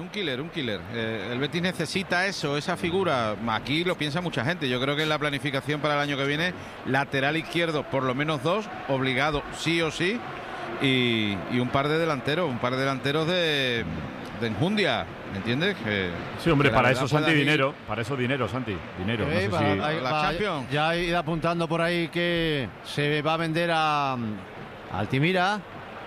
S9: El Betis necesita esa figura. Aquí lo piensa mucha gente. Yo creo que en la planificación para el año que viene, lateral izquierdo, por lo menos 2, obligado sí o sí, y un par de delanteros de enjundia. ¿Me entiendes?
S2: Sí, hombre, para eso Santi dinero. Para eso dinero, Santi. Dinero. No sé si...
S8: La Champions. Ya ha ido apuntando por ahí que se va a vender a Altimira.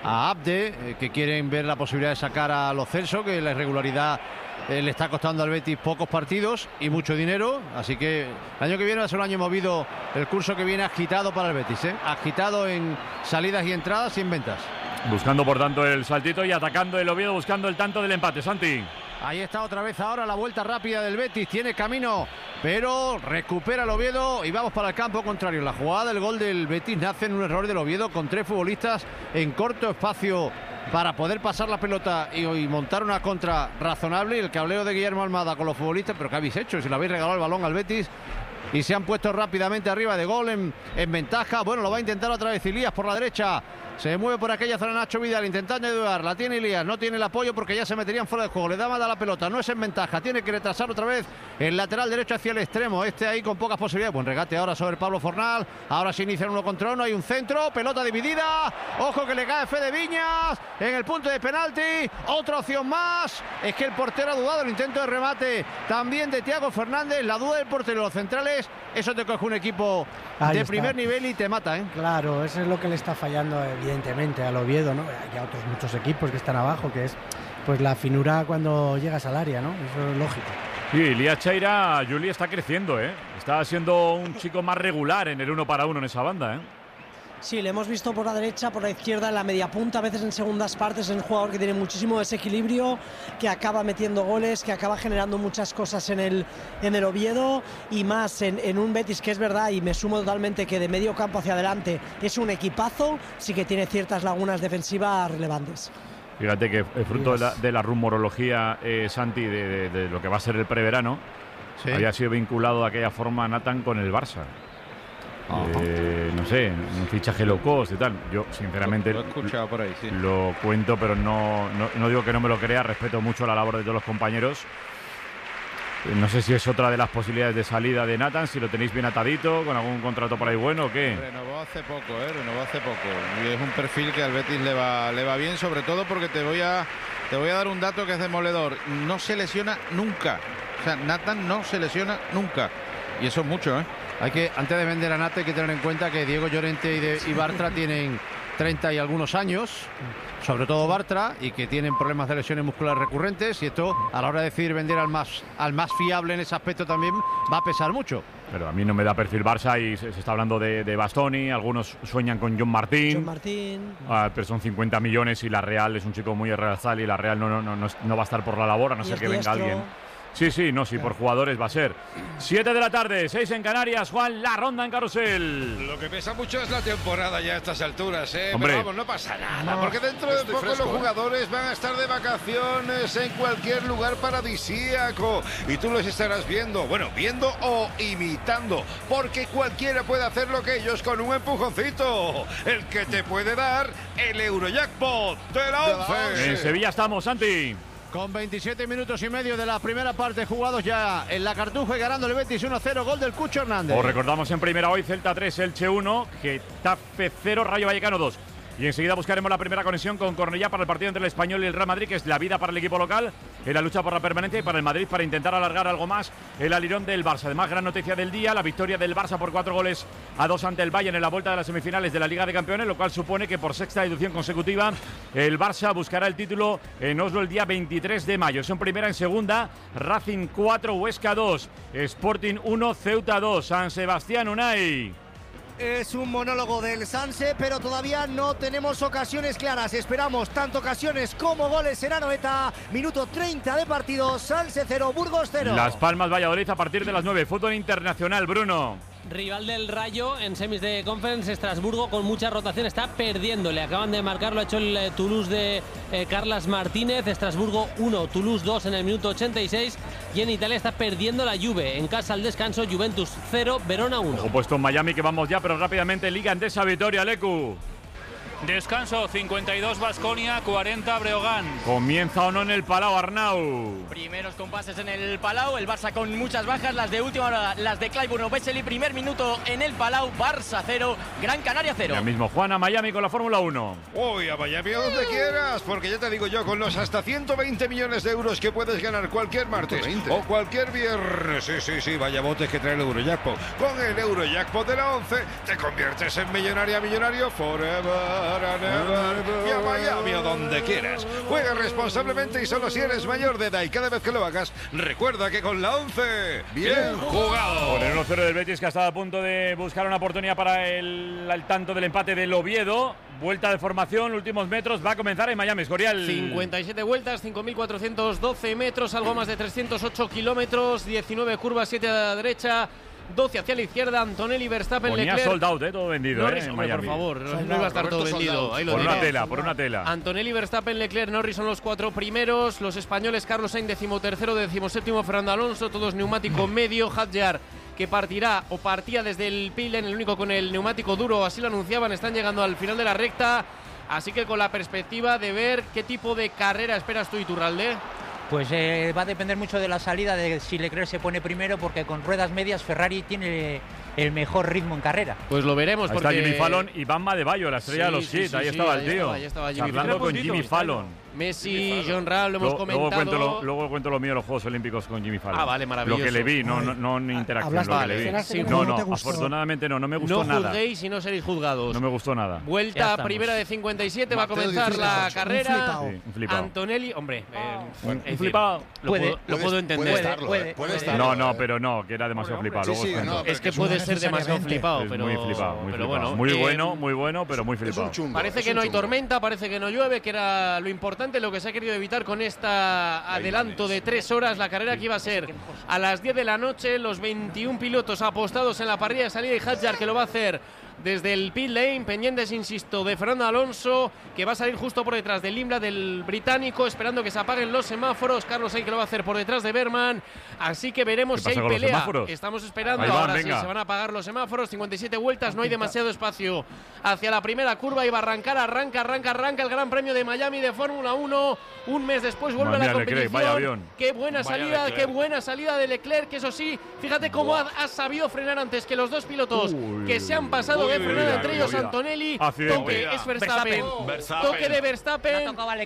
S8: a Abde, que quieren ver la posibilidad de sacar a Lo Celso, que la irregularidad le está costando al Betis pocos partidos y mucho dinero, así que el año que viene va a ser un año movido, el curso que viene agitado para el Betis, agitado en salidas y entradas y en ventas.
S2: Buscando por tanto el saltito y atacando el Oviedo, buscando el tanto del empate. Santi.
S8: Ahí está otra vez ahora la vuelta rápida del Betis, tiene camino, pero recupera el Oviedo y vamos para el campo contrario. La jugada del gol del Betis nace en un error del Oviedo con 3 futbolistas en corto espacio para poder pasar la pelota y montar una contra razonable. Y el cableo de Guillermo Almada con los futbolistas, pero ¿qué habéis hecho? Si le habéis regalado el balón al Betis y se han puesto rápidamente arriba de gol en ventaja. Bueno, lo va a intentar otra vez Ilías por la derecha. Se mueve por aquella zona Nacho Vidal intentando ayudar, la tiene Ilías, no tiene el apoyo porque ya se meterían fuera de juego, le da mal a la pelota, no es en ventaja, tiene que retrasar otra vez el lateral derecho hacia el extremo, ahí con pocas posibilidades. Buen regate ahora sobre Pablo Fornal, ahora se inicia 1 contra 1, hay un centro, pelota dividida, ojo que le cae Fede Viñas en el punto de penalti, otra opción más, es que el portero ha dudado, el intento de remate también de Thiago Fernández, la duda del portero y los centrales, eso te coge un equipo de primer nivel y te mata,
S10: Claro, eso es lo que le está fallando evidentemente al Oviedo, ¿no? Hay otros muchos equipos que están abajo, que es pues la finura cuando llegas al área, ¿no? Eso es lógico.
S2: Sí, Ilías Chaira, Juli, está creciendo, Está siendo un chico más regular en el 1 para 1 en esa banda,
S11: Sí, le hemos visto por la derecha, por la izquierda, en la media punta, a veces en segundas partes, es un jugador que tiene muchísimo desequilibrio, que acaba metiendo goles, que acaba generando muchas cosas en el Oviedo y más en un Betis que es verdad, y me sumo totalmente, que de medio campo hacia adelante es un equipazo, sí que tiene ciertas lagunas defensivas relevantes.
S2: Fíjate que el fruto de la rumorología, Santi, de lo que va a ser el preverano, había sido vinculado de aquella forma Nathan con el Barça. No sé, un fichaje low cost y tal. Yo sinceramente
S9: lo he escuchado por ahí,
S2: lo cuento, pero no digo que no me lo crea. Respeto mucho la labor de todos los compañeros. No sé si es otra de las posibilidades de salida de Nathan, si lo tenéis bien atadito, con algún contrato por ahí bueno o qué.
S9: Renovó hace poco, y es un perfil que al Betis le va bien, sobre todo porque te voy a dar un dato que es demoledor. No se lesiona nunca. O sea, Nathan no se lesiona nunca. Y eso es mucho,
S8: Hay que, antes de vender a Nata, hay que tener en cuenta que Diego Llorente y Bartra tienen 30 y algunos años, sobre todo Bartra, y que tienen problemas de lesiones musculares recurrentes, y esto a la hora de decidir vender al más fiable en ese aspecto también va a pesar mucho.
S2: Pero a mí no me da perfil Barça y se está hablando de Bastoni, algunos sueñan con John Martín. Pero son 50 millones y la Real es un chico muy realzal y la Real no va a estar por la labor, a no ser que venga alguien. Sí, por jugadores va a ser. 7 de la tarde, 6 en Canarias. Juan, la ronda en Carrusel.
S7: Lo que pesa mucho es la temporada ya a estas alturas,
S2: Hombre.
S7: Pero vamos, no pasa nada, porque dentro de poco los jugadores van a estar de vacaciones en cualquier lugar paradisíaco y tú los estarás viendo o imitando, porque cualquiera puede hacer lo que ellos con un empujoncito, el que te puede dar el Eurojackpot de la 11.
S2: En Sevilla estamos, Santi.
S8: Con 27 minutos y medio de la primera parte jugados ya en la Cartuja y ganando el Betis 1-0, gol del Cucho Hernández.
S2: Os recordamos en primera hoy Celta 3, Elche 1, Getafe 0, Rayo Vallecano 2. Y enseguida buscaremos la primera conexión con Cornellá para el partido entre el Español y el Real Madrid, que es la vida para el equipo local, en la lucha por la permanencia, y para el Madrid para intentar alargar algo más el alirón del Barça. Además, gran noticia del día, la victoria del Barça por 4-2 ante el Bayern en la vuelta de las semifinales de la Liga de Campeones, lo cual supone que por sexta edición consecutiva el Barça buscará el título en Oslo el día 23 de mayo. Son primera. En segunda, Racing 4, Huesca 2, Sporting 1, Ceuta 2, San Sebastián Unai.
S12: Es un monólogo del Sanse, pero todavía no tenemos ocasiones claras. Esperamos tanto ocasiones como goles en Anoeta. Minuto 30 de partido, Sanse 0, Burgos 0.
S2: Las Palmas Valladolid a partir de las 9. Fútbol internacional, Bruno.
S14: Rival del Rayo en semis de Conference, Estrasburgo con mucha rotación, está perdiendo. Le acaban de marcar, lo ha hecho el Toulouse de Carlas Martínez. Estrasburgo 1, Toulouse 2 en el minuto 86. Y en Italia está perdiendo la Juve. En casa al descanso, Juventus 0, Verona 1.
S2: Opuesto en Miami, que vamos ya, pero rápidamente Liga Endesa, Vitoria, Lecu.
S18: Descanso, 52 Baskonia, 40 Breogán.
S2: ¿Comienza o no en el Palau, Arnau?
S1: Primeros compases en el Palau, el Barça con muchas bajas, las de última hora, las de Clyburn Vesely. Primer minuto en el Palau, Barça 0, Gran Canaria 0.
S2: Ya mismo Juan a Miami con la Fórmula 1.
S7: Uy, a Miami a donde quieras, porque ya te digo yo, con los hasta 120 millones de euros que puedes ganar cualquier martes o cualquier viernes. Sí, vaya botes que trae el Eurojackpot. Con el Eurojackpot de la 11 te conviertes en millonario forever. y a Miami o donde quieras. Juega responsablemente y solo si eres mayor de edad, y cada vez que lo hagas, recuerda que con la 11, bien jugado.
S2: Con el 1-0 del Betis, que ha estado a punto de buscar una oportunidad para el tanto del empate del Oviedo. Vuelta de formación, últimos metros, va a comenzar en Miami, Escorial.
S3: 57 vueltas, 5.412 metros, algo más de 308 kilómetros, 19 curvas, 7 a la derecha, 12 hacia la izquierda. Antonelli, Verstappen,
S2: Leclerc. Ponía sold out, todo vendido.
S3: Norris,
S2: en
S3: hombre,
S2: Miami.
S3: por favor, no iba a estar todo vendido. Ahí lo
S2: por
S3: diré.
S2: por una tela.
S3: Antonelli, Verstappen, Leclerc, Norris son los 4 primeros. Los españoles, Carlos Sainz, 13º, 17º, Fernando Alonso, todos neumático medio. Hadjar, que partirá o partía desde el pit lane, el único con el neumático duro, así lo anunciaban, están llegando al final de la recta. Así que con la perspectiva de ver qué tipo de carrera esperas tú, Iturralde.
S6: Pues va a depender mucho de la salida, de si Leclerc se pone primero, porque con ruedas medias Ferrari tiene el mejor ritmo en carrera.
S3: Pues lo veremos.
S2: Ahí
S3: porque
S2: está Jimmy Fallon y Bam Adebayo, la estrella de los hits. Ahí estaba el tío.
S3: Ahí estaba Jimmy
S2: hablando con Jimmy Fallon.
S3: Messi, John Ram, lo hemos comentado.
S2: Luego cuento lo mío de los Juegos Olímpicos con Jimmy Fallon.
S3: Ah, vale, maravilloso.
S2: Lo que le vi, no en interacción, lo que le vi.
S3: Sí,
S2: no, afortunadamente no me gustó nada.
S3: No juzguéis y no seréis juzgados.
S2: No me gustó nada.
S3: Vuelta primera de 57, va a comenzar la carrera.
S2: Un flipado.
S3: Antonelli, hombre,
S2: un flipado.
S3: Lo puedo entender.
S2: Puede estarlo. No, pero no, que era demasiado flipado.
S3: Es que puede ser demasiado flipado, pero
S2: muy flipado,
S3: pero bueno.
S2: Muy bueno, pero muy flipado.
S3: Parece que no hay tormenta, parece que no llueve, que era lo importante, lo que se ha querido evitar con este adelanto de 3 horas. La carrera que iba a ser a las 10 de la noche, los 21 pilotos apostados en la parrilla de salida, y Hadjar, que lo va a hacer desde el pit lane, pendientes, insisto, de Fernando Alonso, que va a salir justo por detrás del Imbla, del británico, esperando que se apaguen los semáforos. Carlos Sainz, que lo va a hacer por detrás de Berman. Así que veremos si hay pelea. Estamos esperando. Ahora sí, se van a apagar los semáforos. 57 vueltas, no hay demasiado espacio hacia la primera curva. Y va a arranca el Gran Premio de Miami de Fórmula 1. Un mes después vuelve a la competición. Qué buena salida de Leclerc, que eso sí, fíjate cómo ha sabido frenar antes que los dos pilotos que se han pasado de frenar, entre ellos Antonelli. Toque es Verstappen. Toque de Verstappen.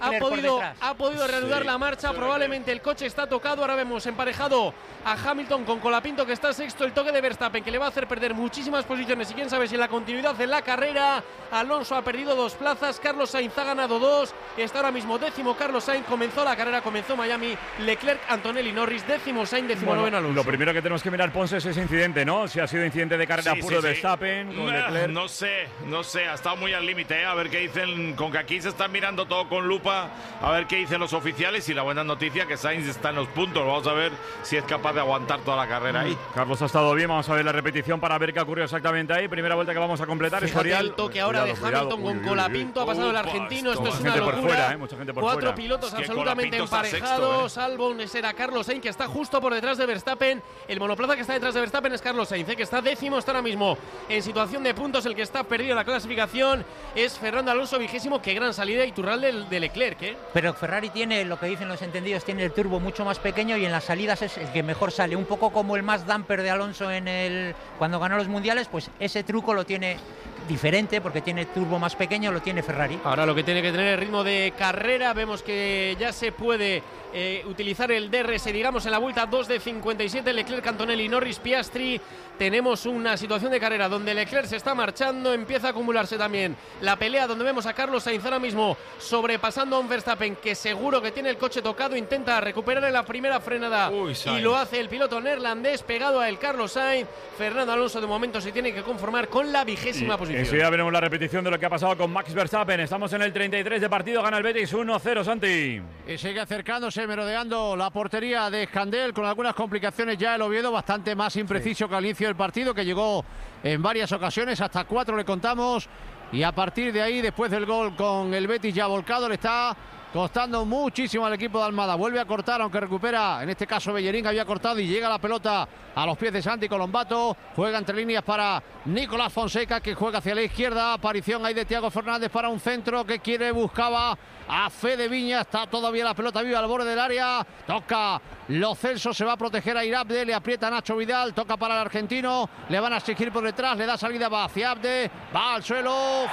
S3: Ha podido reanudar la marcha. Probablemente el coche está tocado. Ahora vemos emparejado a Hamilton con Colapinto, que está sexto. El toque de Verstappen, que le va a hacer perder muchísimas posiciones, y quién sabe si en la continuidad en la carrera. Alonso ha perdido 2 plazas, Carlos Sainz ha ganado 2, está ahora mismo 10º Carlos Sainz. Comenzó la carrera, comenzó Miami. Leclerc, Antonelli, Norris, 10º Sainz, 19º Alonso.
S2: Lo primero que tenemos que mirar, Ponce, es ese incidente, ¿no? Si ha sido incidente de carrera puro de Verstappen con Leclerc.
S17: No sé, ha estado muy al límite, a ver qué dicen, con que aquí se están mirando todo con lupa, a ver qué dicen los oficiales. Y la buena noticia, que Sainz está en los puntos. Vamos a ver si es capaz de aguantar toda la carrera ahí.
S2: Carlos ha estado bien, vamos a ver la repetición para ver qué ha ocurrido exactamente ahí. Primera vuelta que vamos a completar.
S3: El toque ahora de Hamilton con Colapinto, ha pasado el argentino, esto es una locura.
S2: Mucha gente por
S3: 4
S2: fuera.
S3: pilotos absolutamente emparejados, salvo será Carlos Sainz, que está justo por detrás de Verstappen. El monoplaza que está detrás de Verstappen es Carlos Sainz, que está 10º, está ahora mismo en situación de puntos. El que está perdido en la clasificación es Fernando Alonso, 20º. Qué gran salida Iturralde de Leclerc, ¿eh?
S6: Pero Ferrari tiene, lo que dicen los entendidos, tiene el turbo mucho más pequeño, y en las salidas es el que mejor sale. Un poco como el más damper de Alonso cuando ganó los mundiales, pues ese truco lo tiene diferente, porque tiene turbo más pequeño, lo tiene Ferrari.
S3: Ahora lo que tiene que tener es ritmo de carrera. Vemos que ya se puede utilizar el DRS, digamos, en la vuelta 2 de 57. Leclerc, Antonelli, Norris, Piastri. Tenemos una situación de carrera donde Leclerc se está marchando, empieza a acumularse también la pelea, donde vemos a Carlos Sainz ahora mismo sobrepasando a un Verstappen que seguro que tiene el coche tocado, intenta recuperar en la primera frenada y lo hace el piloto neerlandés, pegado a el Carlos Sainz. Fernando Alonso de momento se tiene que conformar con la 20ª posición.
S2: Enseguida veremos la repetición de lo que ha pasado con Max Verstappen. Estamos en el 33 de partido, gana el Betis 1-0, Santi.
S8: Y sigue acercándose, merodeando la portería de Scandell, con algunas complicaciones ya el Oviedo, bastante más impreciso que al inicio del partido, que llegó en varias ocasiones, hasta 4 le contamos, y a partir de ahí, después del gol con el Betis ya volcado, le está costando muchísimo al equipo de Almada. Vuelve a cortar, aunque recupera, en este caso Bellerín había cortado, y llega la pelota a los pies de Santi Colombato. Juega entre líneas para Nicolás Fonseca, que juega hacia la izquierda. Aparición ahí de Thiago Fernández para un centro que buscaba a Fede Viña. Está todavía la pelota viva al borde del área. Toca Lo Celso, se va a proteger a Irabde, le aprieta Nacho Vidal, toca para el argentino, le van a exigir por detrás, le da salida, va hacia Abde, va al suelo,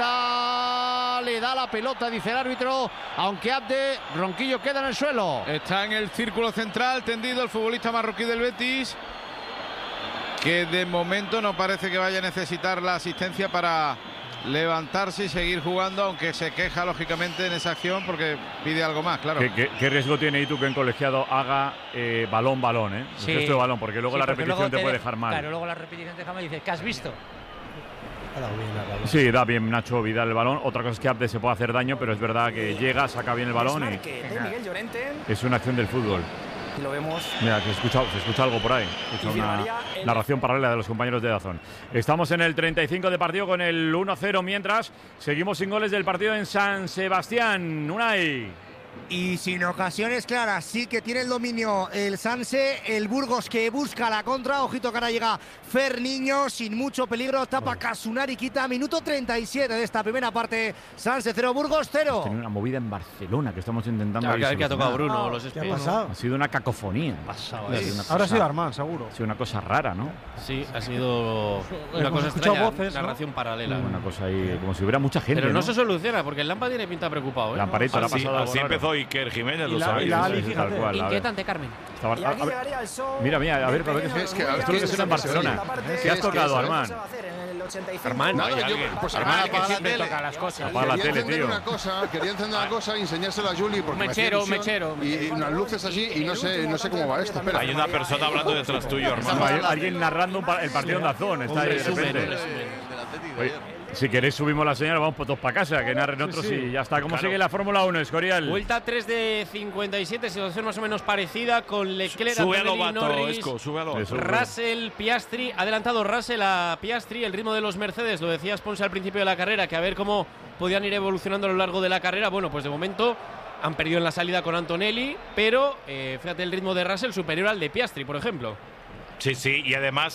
S8: falta, le da la pelota, dice el árbitro, aunque Abde, Ronquillo queda en el suelo.
S9: Está en el círculo central tendido el futbolista marroquí del Betis, que de momento no parece que vaya a necesitar la asistencia para levantarse y seguir jugando, aunque se queja lógicamente en esa acción porque pide algo más, claro.
S2: ¿Qué riesgo tiene Itu que en colegiado haga balón, el gesto de balón? Porque luego la repetición te puede dejar mal.
S6: Claro, luego la repetición te deja mal y dices, ¿qué has visto?
S2: Sí, da bien Nacho Vidal el balón. Otra cosa es que Abde se puede hacer daño, pero es verdad que llega, saca bien el balón y es una acción del fútbol.
S19: Y lo vemos.
S2: Mira, que se escucha algo por ahí. Escucha una narración paralela de los compañeros de Dazón. Estamos en el 35 de partido con el 1-0, mientras seguimos sin goles del partido en San Sebastián. Unai.
S12: Y sin ocasiones claras, sí que tiene el dominio el Sanse, el Burgos que busca la contra, ojito que ahora llega Ferniño, sin mucho peligro, tapa Casunari, quita, minuto 37 de esta primera parte, Sanse 0, Burgos 0.
S2: Tiene una movida en Barcelona que estamos intentando
S3: que ha tocado Bruno, los
S2: ¿Qué ha pasado? Ha sido una cacofonía.
S4: Ahora ha sido Armand, seguro.
S2: Ha sido una cosa rara, ¿no?
S3: Sí, ha sido una cosa extraña,
S4: voces,
S3: narración paralela.
S2: Una cosa ahí, como si hubiera mucha gente.
S3: Pero no se soluciona, porque el Lampa tiene pinta preocupado.
S2: Lamparito la ha pasado
S17: así empezó Iker Jiménez, lo sabéis.
S6: Inquietante, Carmen.
S2: Y aquí llegaría el show. Mira, a ver es que esto es en Barcelona. ¿Qué has tocado, Armand?
S3: Armand,
S15: no, pues Armand
S3: que siempre toca las cosas.
S2: Apaga la tele, tío.
S15: Quería encender una cosa y enseñársela a Julie porque
S3: mechero.
S15: Y unas luces así y no sé cómo va esto. Espera.
S17: Hay una persona hablando detrás tuyo, Armand.
S2: Alguien narrando el partido en Dazón. Está ahí de repente. Si queréis subimos la señal, vamos todos para casa, que narren otros y ya está. ¿Cómo sigue la Fórmula 1, Escorial?
S3: Vuelta 3 de 57, situación más o menos parecida con Leclerc, Norris, Russell, Piastri. Adelantado Russell a Piastri, el ritmo de los Mercedes, lo decía Ponce al principio de la carrera, que a ver cómo podían ir evolucionando a lo largo de la carrera. Bueno, pues de momento han perdido en la salida con Antonelli, pero fíjate el ritmo de Russell superior al de Piastri, por ejemplo.
S17: Sí, y además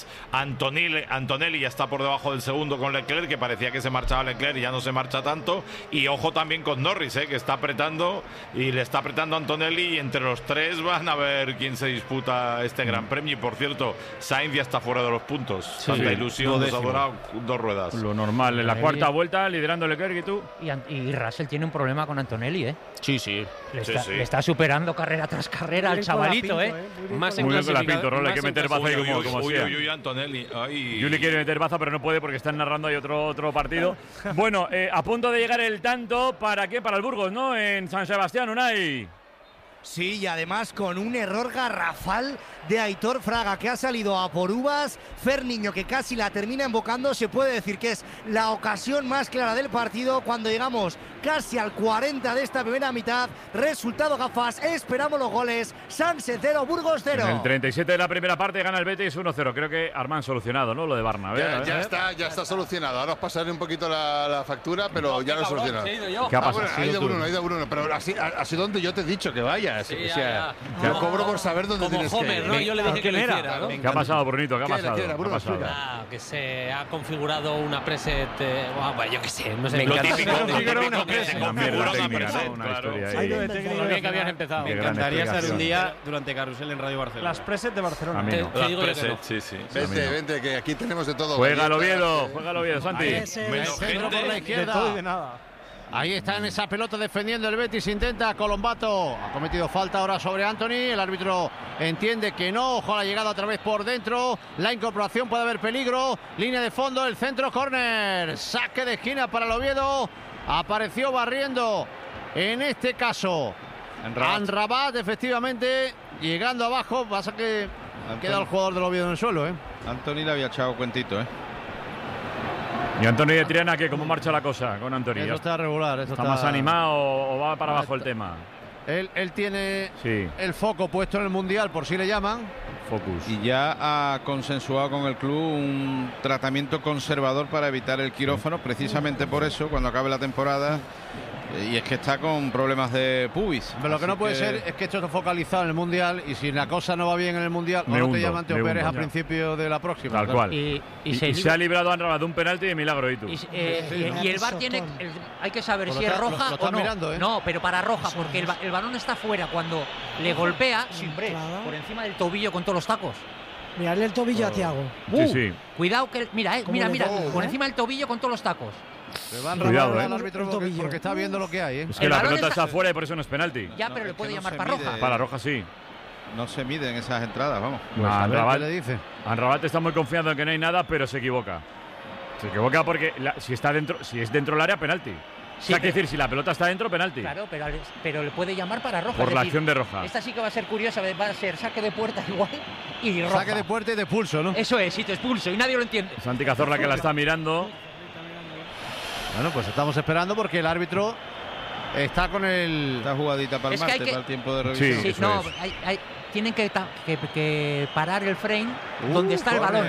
S17: Antonelli ya está por debajo del segundo con Leclerc, que parecía que se marchaba Leclerc y ya no se marcha tanto. Y ojo también con Norris, que está apretando y le está apretando a Antonelli, y entre los tres van a ver quién se disputa este Gran Premio. Y por cierto, Sainz ya está fuera de los puntos. Tanta ilusión, nos ha durado 2 ruedas.
S2: Lo normal, en la cuarta vuelta liderando Leclerc. ¿Y tú?
S6: Y Russell tiene un problema con Antonelli,
S3: Sí.
S6: Le está superando carrera tras carrera al chavalito,
S3: Más en
S2: muy bien con la Pinto, Rol, hay que meter baza ahí como sea.
S17: Antonelli.
S2: Juli quiere meter baza, pero no puede porque están narrando ahí otro partido. Bueno, a punto de llegar el tanto, ¿para qué? Para el Burgos, ¿no? En San Sebastián, Unai.
S12: Sí, y además con un error garrafal de Aitor Fraga, que ha salido a por uvas. Ferniño, que casi la termina embocando. Se puede decir que es la ocasión más clara del partido cuando llegamos casi al 40 de esta primera mitad. Resultado gafas, esperamos los goles. Sanse 0, Burgos 0.
S2: En el 37 de la primera parte gana el Betis 1-0. Creo que Armand solucionado, ¿no? Lo de Barna.
S15: Ya está solucionado. Ahora os pasaré un poquito la factura, pero ya lo he solucionado.
S2: ¿Qué ha pasado?
S15: Hay de Bruno. Pero así donde yo te he dicho que vayas.
S14: Sí,
S15: o sea, yo cobro por saber dónde tienes
S14: Homer,
S15: que ir.
S14: ¿no? Yo le dije que lo hiciera, ¿no?
S2: ¿Qué ha pasado, Brunito? ¿Qué ha pasado?
S14: Que se ha configurado una preset. Bueno, yo qué sé, no sé.
S17: Lo típico
S14: que
S17: se configura una preset,
S2: claro.
S3: Lo bien que habías empezado. Me encantaría estar un día durante Carrusel en Radio Barcelona.
S4: Las preset de Barcelona.
S14: Te digo yo que no.
S17: Sí.
S15: Vente, que aquí tenemos de todo.
S2: Juega el Oviedo, Santi.
S8: Menos centro por la izquierda.
S4: De todo y de nada.
S8: Ahí está en esa pelota defendiendo el Betis, intenta Colombato, ha cometido falta ahora sobre Anthony, el árbitro entiende que no, ojo a la llegada otra vez por dentro, la incorporación puede haber peligro, línea de fondo, el centro, córner, saque de esquina para el Oviedo, apareció barriendo en este caso Anrabat, efectivamente, llegando abajo, pasa que queda el jugador del Oviedo en el suelo.
S9: Anthony le había echado cuentito,
S2: Y Antonio de Triana, ¿cómo marcha la cosa con Antonio?
S8: Eso está regular.
S2: ¿Está más animado o va para abajo el tema?
S8: Él tiene el foco puesto en el Mundial, por si le llaman.
S2: Focus.
S9: Y ya ha consensuado con el club un tratamiento conservador para evitar el quirófano, precisamente por eso, cuando acabe la temporada. Y es que está con problemas de pubis.
S8: Pero lo que no puede ser es que esto esté focalizado en el Mundial y si la cosa no va bien en el Mundial, no te llaman, te operes a principio de la próxima.
S2: Tal cual. Y se ha librado a Anrabat de un penalti de milagro, y tú.
S6: Y el VAR tiene... hay que saber si es roja o no.
S8: Mirando,
S6: No, pero para roja, porque el balón está fuera cuando le golpea por encima del tobillo con todos los tacos.
S10: Mirarle el tobillo a Thiago.
S2: Sí.
S6: Cuidado que... Mira, por encima del tobillo con todos los tacos.
S8: Le van a al árbitro porque está viendo lo que hay.
S2: Es que la pelota está afuera y por eso no es penalti.
S6: Ya, pero le puede llamar para roja.
S2: Para roja sí.
S9: No se miden esas entradas, vamos.
S2: Anrabat, le dice. Anrabat está muy confiado en que no hay nada, pero se equivoca. Se equivoca porque si es dentro del área, penalti. Sí, o sea, decir, si la pelota está dentro, penalti.
S6: Claro, pero le puede llamar para roja.
S2: Por la acción de roja.
S6: Esta sí que va a ser curiosa, va a ser saque de puerta igual y roja.
S8: Saque de puerta y de pulso, ¿no?
S6: Eso es, sí, te expulso y nadie lo entiende.
S2: Santi Cazorla que la está mirando.
S8: Bueno, pues estamos esperando porque el árbitro está con esta
S9: jugadita para el martes, para el tiempo de revisión.
S6: Sí, no, tienen que parar el frame donde está el balón.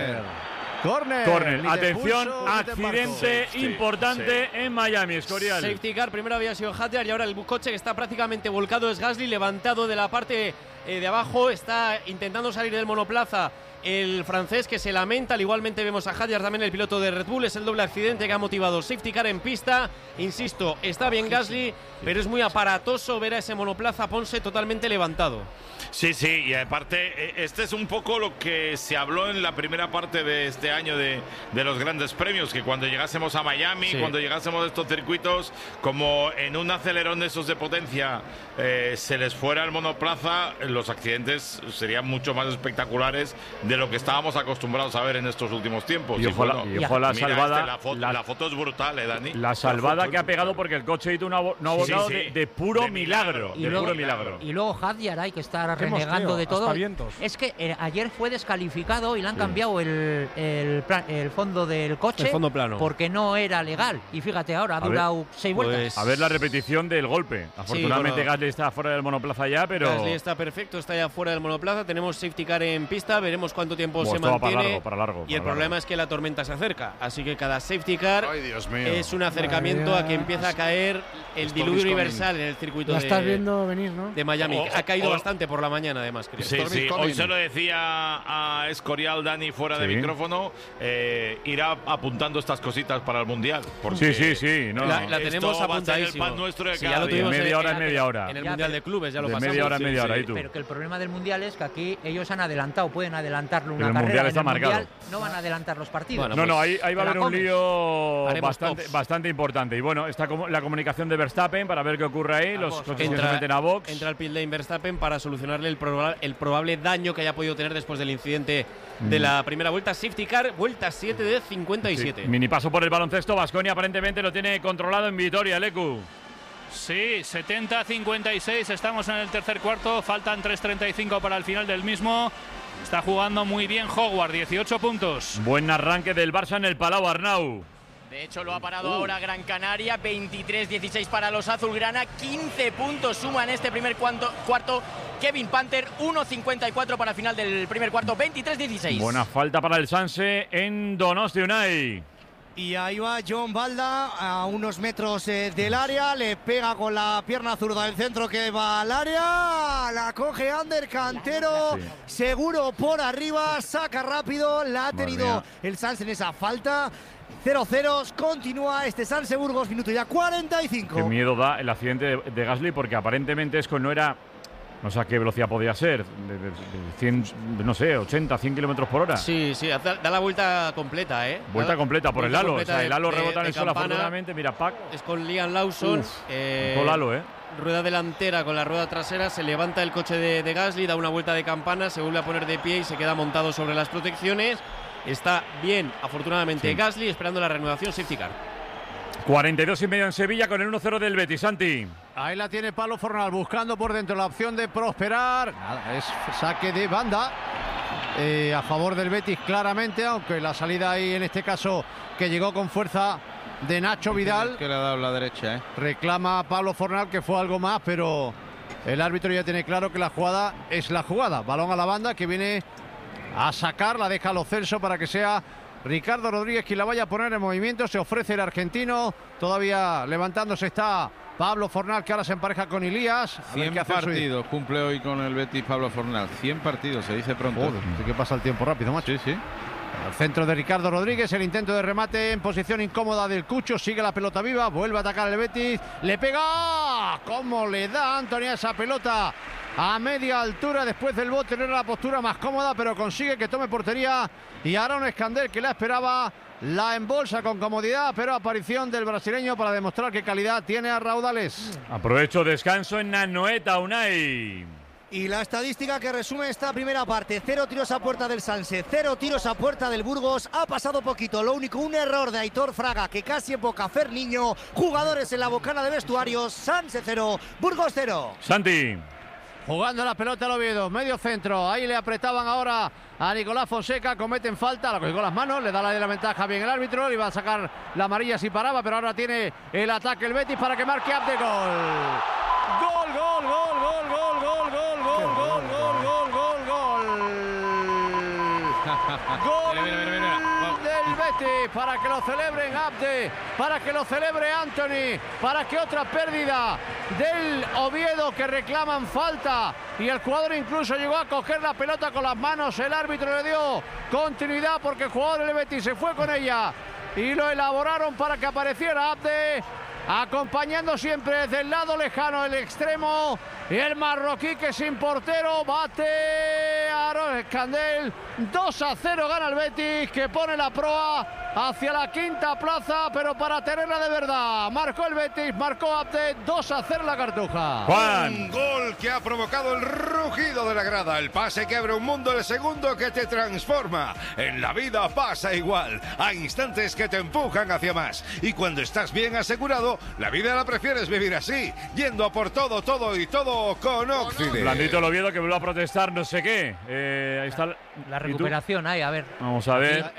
S8: Corner.
S2: Atención, accidente importante en Miami, Escorial.
S3: Safety car, primero había sido Hadjar y ahora el coche que está prácticamente volcado es Gasly, levantado de la parte de abajo, está intentando salir del monoplaza el francés, que se lamenta. Igualmente vemos a Hadjar, también el piloto de Red Bull. Es el doble accidente que ha motivado safety car en pista. Insisto, está bien Gasly, pero es muy aparatoso ver a ese monoplaza Ponce totalmente levantado.
S17: Sí, y aparte, este es un poco lo que se habló en la primera parte de este año de los grandes premios, que cuando llegásemos a Miami, cuando llegásemos a estos circuitos, como en un acelerón de esos de potencia se les fuera el monoplaza, los accidentes serían mucho más espectaculares de lo que estábamos acostumbrados a ver en estos últimos tiempos.
S2: Y ojo la salvada.
S17: La foto es brutal, Dani.
S2: La salvada que ha pegado porque el coche no ha volado de puro milagro.
S6: Y luego Hadjar hay que estar renegando de todo. Es que ayer fue descalificado y le han cambiado el fondo del coche,
S3: el fondo plano,
S6: porque no era legal. Y fíjate, ahora ha durado 6 vueltas.
S2: A ver la repetición del golpe. Afortunadamente Gasly está fuera del monoplaza ya, pero
S3: Gasly está perfecto, está ya fuera del monoplaza. Tenemos safety car en pista, veremos cuánto tiempo se mantiene.
S2: Para largo,
S3: y el problema es que la tormenta se acerca, así que cada safety car es un acercamiento a que empieza a caer el diluvio universal en el circuito de Miami. Ha caído bastante por la mañana, además, creo.
S17: Sí. Hoy se lo decía a Escorial, Dani, fuera de micrófono, irá apuntando estas cositas para el Mundial.
S2: Sí.
S3: La tenemos apuntadísimo.
S17: El pan nuestro de
S3: ya lo tuvimos
S2: media hora.
S3: En el Mundial de Clubes ya lo pasamos.
S2: Media hora.
S6: Pero que el problema del Mundial es que aquí ellos han adelantado, pueden adelantarlo una
S2: el
S6: carrera.
S2: Mundial está marcado.
S6: No van a adelantar los partidos.
S2: Bueno, ahí va a haber un lío bastante importante. Y bueno, está la comunicación de Verstappen para ver qué ocurre ahí. Los coches se meten a box.
S3: Entra el pit lane Verstappen para solucionarle el probable daño que haya podido tener después del incidente de la primera vuelta. Safety car, vuelta 7 de 57.
S2: Mini paso por el baloncesto. Baskonia aparentemente lo tiene controlado en Vitoria, Leku.
S18: Sí, 70-56, estamos en el tercer cuarto, faltan 3:35 para el final del mismo. Está jugando muy bien Howard, 18 puntos.
S2: Buen arranque del Barça en el Palau, Arnau.
S1: De hecho, lo ha parado ahora Gran Canaria, 23-16 para los azulgrana, 15 puntos suma en este primer cuarto Kevin Panther, 1:54 para el final del primer cuarto, 23-16.
S2: Buena falta para el Sanse en Donosti, Unai.
S12: Y ahí va John Balda a unos metros del área, le pega con la pierna zurda del centro que va al área, la coge Ander Cantero, seguro por arriba, saca rápido, la ha tenido el Sanse en esa falta. 0-0, continúa este Sanse Burgos, minuto ya 45.
S2: Qué miedo da el accidente de Gasly porque aparentemente Esco no era... No sé a qué velocidad podía ser, de 100, no sé, 80, 100 kilómetros por hora.
S3: Sí, da la vuelta completa,
S2: Vuelta completa por el halo. O sea, el halo rebota en el suelo, afortunadamente. Mira, Pac.
S3: Es con Liam Lawson.
S2: Con halo,
S3: Rueda delantera con la rueda trasera. Se levanta el coche de Gasly, da una vuelta de campana, se vuelve a poner de pie y se queda montado sobre las protecciones. Está bien, afortunadamente, Gasly, esperando la reanudación safety car.
S2: 42,5 en Sevilla con el 1-0 del Betis, Santi.
S8: Ahí la tiene Pablo Fornal buscando por dentro la opción de prosperar. Nada, es saque de banda a favor del Betis claramente, aunque la salida ahí en este caso que llegó con fuerza de Nacho Vidal.
S9: Que le ha dado la derecha,
S8: Reclama a Pablo Fornal que fue algo más, pero el árbitro ya tiene claro que la jugada es la jugada. Balón a la banda que viene a sacar, la deja a Lo Celso para que sea Ricardo Rodríguez quien la vaya a poner en movimiento. Se ofrece el argentino, todavía levantándose está Pablo Fornal, que ahora se empareja con Elías.
S9: 100 partidos cumple hoy con el Betis Pablo Fornal. 100 partidos, se dice pronto.
S8: Joder, ¿qué pasa el tiempo rápido, macho?
S9: Sí.
S8: Al centro de Ricardo Rodríguez, el intento de remate en posición incómoda del Cucho, sigue la pelota viva, vuelve a atacar el Betis, le pega, ¿cómo le da Antonio esa pelota? A media altura, después del bote no era la postura más cómoda, pero consigue que tome portería y Aaron Escandel, que la esperaba, la embolsa con comodidad, pero aparición del brasileño para demostrar qué calidad tiene a raudales.
S2: Aprovecho descanso en Anoeta, Unai.
S12: Y la estadística que resume esta primera parte: 0 tiros a puerta del Sanse, 0 tiros a puerta del Burgos. Ha pasado poquito, lo único, un error de Aitor Fraga que casi evoca a Fer Niño. Jugadores en la bocana de vestuarios. Sanse 0, Burgos 0.
S2: Santi.
S8: Jugando la pelota al Oviedo, medio centro, ahí le apretaban ahora a Nicolás Fonseca, cometen falta, la cogió con las manos, le da la ventaja bien el árbitro, le iba a sacar la amarilla si paraba, pero ahora tiene el ataque el Betis para que marque Abde. Gol. Gol, gol, gol, gol, gol, gol, gol, gol, gol, gol, gol, gol, gol. Gol del Betis para que lo celebren Abde, para que lo celebre Anthony, para que otra pérdida del Oviedo que reclaman falta y el jugador incluso llegó a coger la pelota con las manos, el árbitro le dio continuidad porque el jugador del Betis se fue con ella y lo elaboraron para que apareciera Abde, acompañando siempre desde el lado lejano el extremo y el marroquí que sin portero bate a Aaron Escandel. 2-0 gana el Betis, que pone la proa hacia la quinta plaza, pero para tenerla de verdad. Marcó el Betis, marcó Abde, 2-0 la Cartuja.
S2: Juan.
S7: Un gol que ha provocado el rugido de la grada, el pase que abre un mundo, el segundo que te transforma. En la vida pasa igual, hay instantes que te empujan hacia más. Y cuando estás bien asegurado, la vida la prefieres vivir así, yendo a por todo, todo y todo con Oxide.
S2: Blandito el Oviedo que vuelve a protestar no sé qué. Ahí está
S6: la recuperación ahí, a ver.
S2: Vamos a ver.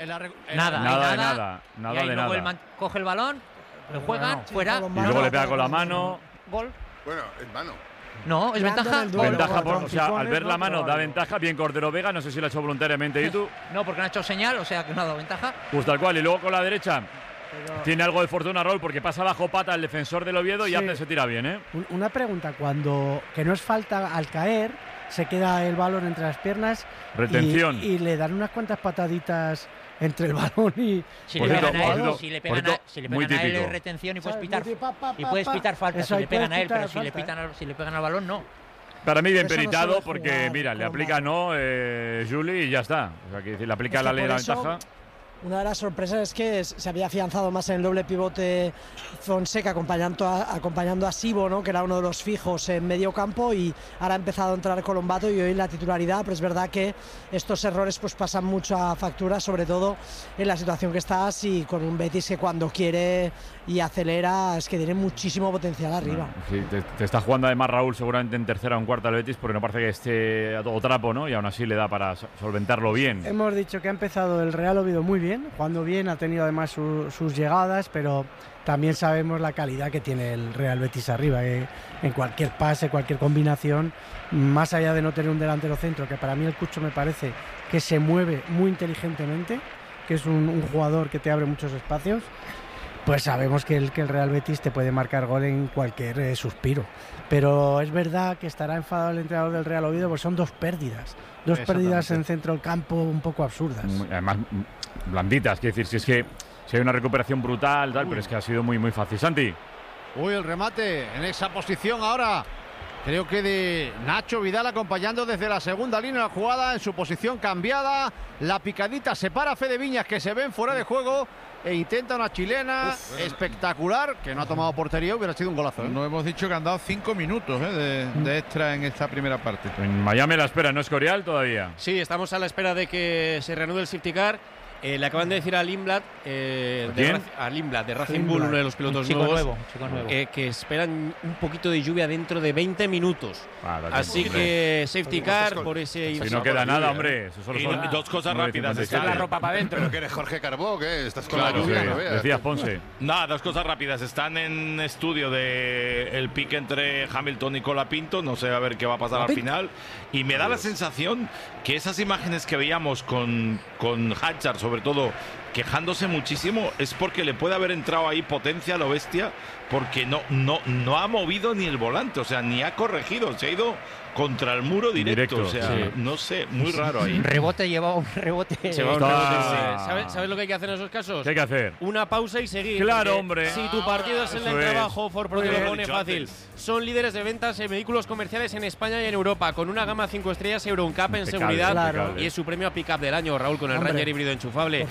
S6: Nada.
S2: Y
S6: ahí
S2: de
S6: luego
S2: nada.
S6: Coge el balón, lo juegan, fuera.
S2: Y luego le pega con la mano.
S6: Gol.
S15: Bueno, es mano.
S6: No, es ventaja.
S2: Ventaja o sea, al ver la mano da ventaja. Bien Cordero Vega, no sé si lo ha hecho voluntariamente. ¿Y tú?
S6: No, porque no ha hecho señal, o sea que no ha dado ventaja.
S2: Pues tal cual. Y luego con la derecha tiene algo de fortuna Raúl porque pasa bajo pata el defensor del Oviedo y Abde se tira bien, ¿eh?
S10: Una pregunta, cuando que no es falta al caer, se queda el balón entre las piernas.
S2: Retención.
S10: Y le dan unas cuantas pataditas entre el balón y...
S6: Si le pegan a él, si le pegan a él es retención y puedes pitar, falta. Si le pegan a él, pero si le pegan al balón, no.
S2: Para mí bien peritado porque, mira, le aplica Juli y ya está. O sea, que le aplica la ley de la ventaja.
S11: Una de las sorpresas es que se había afianzado más en el doble pivote Fonseca acompañando a Sibo, ¿no? Que era uno de los fijos en medio campo, y ahora ha empezado a entrar Colombato y hoy la titularidad, pero es verdad que estos errores pues pasan mucho a factura, sobre todo en la situación que estás y con un Betis que cuando quiere y acelera es que tiene muchísimo potencial arriba.
S2: Sí, te está jugando además Raúl seguramente en tercera o en cuarta el Betis porque no parece que esté a todo trapo, ¿no? Y aún así le da para solventarlo bien.
S10: Hemos dicho que ha empezado el Real Oviedo muy bien, jugando bien, ha tenido además sus llegadas, pero también sabemos la calidad que tiene el Real Betis arriba, que en cualquier pase, cualquier combinación, más allá de no tener un delantero centro, que para mí el Cucho me parece que se mueve muy inteligentemente, que es un jugador que te abre muchos espacios, pues sabemos que el Real Betis te puede marcar gol en cualquier suspiro. Pero es verdad que estará enfadado el entrenador del Real Oviedo, porque son dos pérdidas en centro del campo un poco absurdas.
S2: Además, blanditas, quiero decir, si hay una recuperación brutal, tal, pero es que ha sido muy, muy fácil. Santi.
S8: Uy, el remate en esa posición ahora. Creo que de Nacho Vidal acompañando desde la segunda línea la jugada en su posición cambiada. La picadita separa a Fede Viñas, que se ven fuera de juego, e intenta una chilena espectacular, que no ha tomado portería, hubiera sido un golazo.
S9: No hemos dicho que han dado 5 minutos de extra en esta primera parte.
S2: En Miami la espera, ¿no es Escorial todavía?
S3: Sí, estamos a la espera de que se reanude el safety car. Le acaban de decir a Lindblad, de Racing Bull, uno de los pilotos nuevos, que esperan un poquito de lluvia dentro de 20 minutos. Así que safety car por ese...
S2: Si no queda nada, hombre. Eso solo son
S17: dos cosas rápidas.
S15: Está la ropa para adentro. Pero que eres Jorge Carbó, ¿qué? Estás con la lluvia, no veas.
S2: Decías Ponce.
S17: Nada, dos cosas rápidas. Están en estudio de el pique entre Hamilton y Colapinto. No sé a ver qué va a pasar al final. Y me da la sensación que esas imágenes que veíamos con Hatchard, sobre todo, quejándose muchísimo, es porque le puede haber entrado ahí potencia a lo bestia, porque no ha movido ni el volante, o sea, ni ha corregido, se ha ido contra el muro directo, o sea, no sé, muy raro ahí.
S6: Lleva un rebote.
S3: ¿Sabes lo que hay que hacer en esos casos?
S2: ¿Qué hay que hacer?
S3: Una pausa y seguir.
S2: Claro, hombre.
S3: Si tu partido es el del trabajo, Ford Pro te lo pone fácil. Son líderes de ventas en vehículos comerciales en España y en Europa, con una gama 5 estrellas Euro NCAP en seguridad, y es su premio a pick-up del año, Raúl, con el Ranger híbrido enchufable. Y por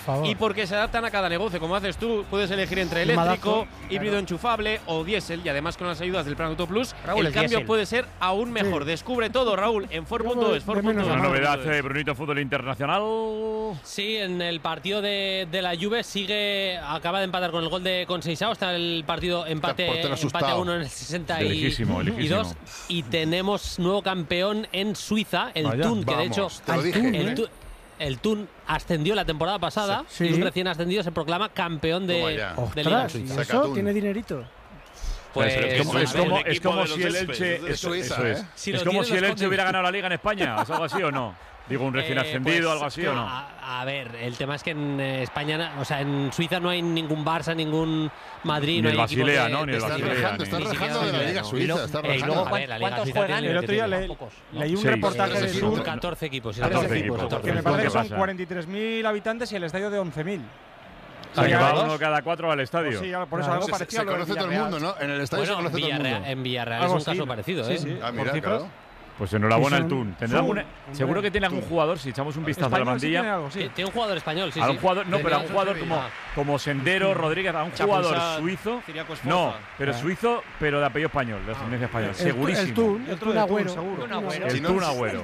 S3: porque se adaptan a cada negocio. Como haces tú, puedes elegir entre eléctrico, híbrido enchufable o diésel, y además con las ayudas del Plan Auto Plus, Raúl, el cambio puede ser aún mejor. Descubre todo, Raúl, en Ford.es.
S2: Una novedad de Brunito Fútbol Internacional.
S14: Sí, en el partido de la Juve acaba de empatar con el gol de Conceição. Está el partido empate a 1 en el 62. Y tenemos nuevo campeón en Suiza, el Thun, que de hecho el Thun ascendió la temporada pasada y un recién ascendido se proclama campeón de Liga en Suiza.
S10: ¿Eso tiene dinerito?
S2: Pues es como si el Elche es como si el Elche hubiera ganado la Liga en España, ¿es algo así o no? Digo, un recién ascendido, algo así o no.
S14: A ver, el tema es que en España, o sea, en Suiza no hay ningún Barça, ningún Madrid,
S2: ni el Basilea, ¿no? Ni el
S15: Basilea. Está rajando de la Liga Suiza.
S14: Y luego, ¿cuántos juegan?
S4: El otro día leí un reportaje de Sur.
S14: 14 equipos.
S4: Que me parece que son 43.000 habitantes y el estadio de 11.000.
S2: Se va uno cada 4 al estadio.
S4: Pues sí, por eso algo parecido.
S15: Se conoce todo el mundo, ¿no? En el estadio se conoce todo el mundo.
S14: En Villarreal es un caso parecido, ¿eh?
S4: Sí.
S15: Mira, claro.
S2: Pues enhorabuena al Thun. Seguro que tiene algún jugador, si echamos un vistazo a la plantilla.
S14: Tiene un jugador español, sí.
S2: Pero a un jugador como Sendero, Rodríguez, a un jugador suizo. No, pero suizo, pero de apellido español, de ascendencia española. Segurísimo.
S10: El Thun Agüero.
S2: El Thun Agüero.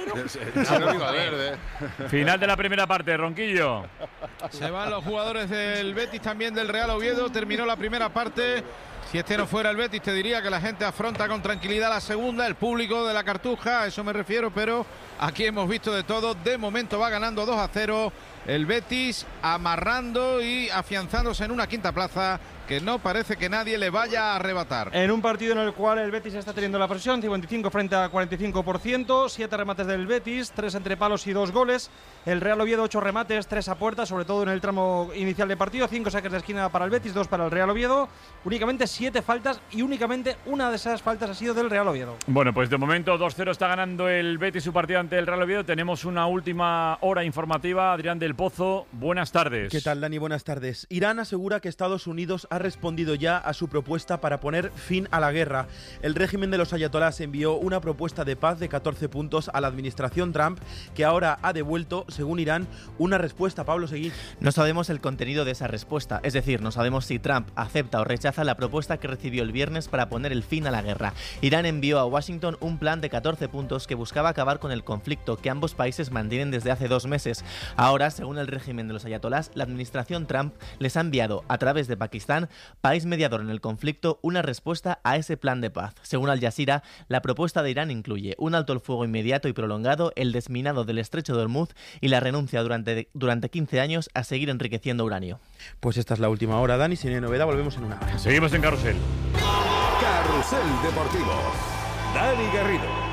S2: Final de la primera parte, Ronquillo.
S9: Se van los jugadores del Betis, también del Real Oviedo. Terminó la primera parte. Si este no fuera el Betis, te diría que la gente afronta con tranquilidad la segunda, el público de la Cartuja, a eso me refiero, pero aquí hemos visto de todo. De momento va ganando 2-0 el Betis, amarrando y afianzándose en una quinta plaza que no parece que nadie le vaya a arrebatar.
S4: En un partido en el cual el Betis está teniendo la presión, 55 frente a 45%, 7 remates del Betis, 3 entre palos y 2 goles. El Real Oviedo 8 remates, 3 a puerta, sobre todo en el tramo inicial de partido, 5 saques de esquina para el Betis, 2 para el Real Oviedo, únicamente 7 faltas y únicamente una de esas faltas ha sido del Real Oviedo.
S2: Bueno, pues de momento 2-0 está ganando el Betis su partido ante el Real Oviedo. Tenemos una última hora informativa. Adrián del Pozo, buenas tardes.
S19: ¿Qué tal, Dani? Buenas tardes. Irán asegura que Estados Unidos ha respondido ya a su propuesta para poner fin a la guerra. El régimen de los ayatolás envió una propuesta de paz de 14 puntos a la administración Trump, que ahora ha devuelto, según Irán, una respuesta. Pablo Seguí.
S20: No sabemos el contenido de esa respuesta, es decir, no sabemos si Trump acepta o rechaza la propuesta que recibió el viernes para poner el fin a la guerra. Irán envió a Washington un plan de 14 puntos que buscaba acabar con el conflicto que ambos países mantienen desde hace 2 meses. Ahora, según el régimen de los ayatolás, la administración Trump les ha enviado, a través de Pakistán, país mediador en el conflicto, una respuesta a ese plan de paz. Según Al Jazeera, la propuesta de Irán incluye un alto el fuego inmediato y prolongado, el desminado del estrecho de Hormuz y la renuncia durante 15 años a seguir enriqueciendo uranio.
S19: Pues esta es la última hora, Dani. Si no hay novedad, volvemos en una hora.
S2: Seguimos en Carrusel.
S21: Carrusel Deportivo. Dani Garrido.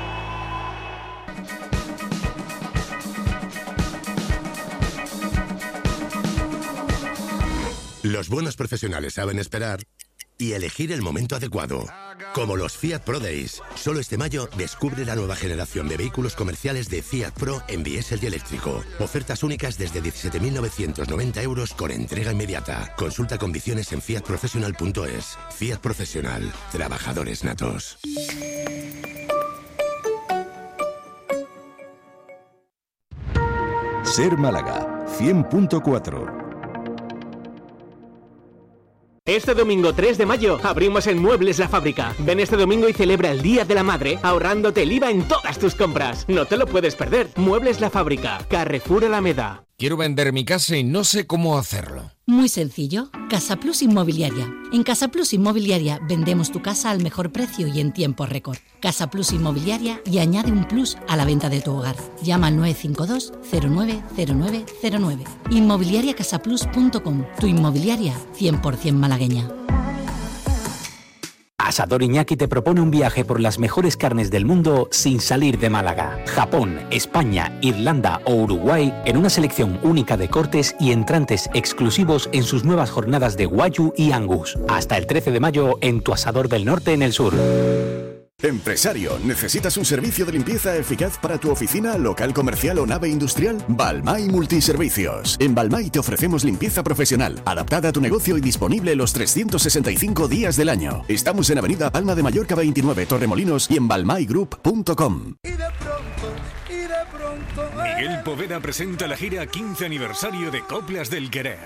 S21: Los buenos profesionales saben esperar y elegir el momento adecuado. Como los Fiat Pro Days. Solo este mayo descubre la nueva generación de vehículos comerciales de Fiat Pro en diésel y eléctrico. Ofertas únicas desde 17.990 euros con entrega inmediata. Consulta condiciones en fiatprofessional.es. Fiat Profesional. Trabajadores natos. Ser Málaga 100.4.
S22: Este domingo 3 de mayo abrimos en Muebles La Fábrica. Ven este domingo y celebra el Día de la Madre ahorrándote el IVA en todas tus compras. No te lo puedes perder. Muebles La Fábrica, Carrefour Alameda.
S23: Quiero vender mi casa y no sé cómo hacerlo.
S24: Muy sencillo. Casa Plus Inmobiliaria. En Casa Plus Inmobiliaria vendemos tu casa al mejor precio y en tiempo récord. Casa Plus Inmobiliaria y añade un plus a la venta de tu hogar. Llama al 952 090909. Inmobiliariacasaplus.com. Tu inmobiliaria 100% malagueña.
S25: Asador Iñaki te propone un viaje por las mejores carnes del mundo sin salir de Málaga. Japón, España, Irlanda o Uruguay en una selección única de cortes y entrantes exclusivos en sus nuevas jornadas de Wagyu y Angus. Hasta el 13 de mayo en tu Asador del Norte en el sur.
S21: Empresario, ¿necesitas un servicio de limpieza eficaz para tu oficina, local comercial o nave industrial? Balmay Multiservicios. En Balmay te ofrecemos limpieza profesional, adaptada a tu negocio y disponible los 365 días del año. Estamos en Avenida Palma de Mallorca 29, Torremolinos y en balmaygroup.com.
S13: Y de
S1: Miguel Poveda presenta la gira 15 aniversario de Coplas del Querer.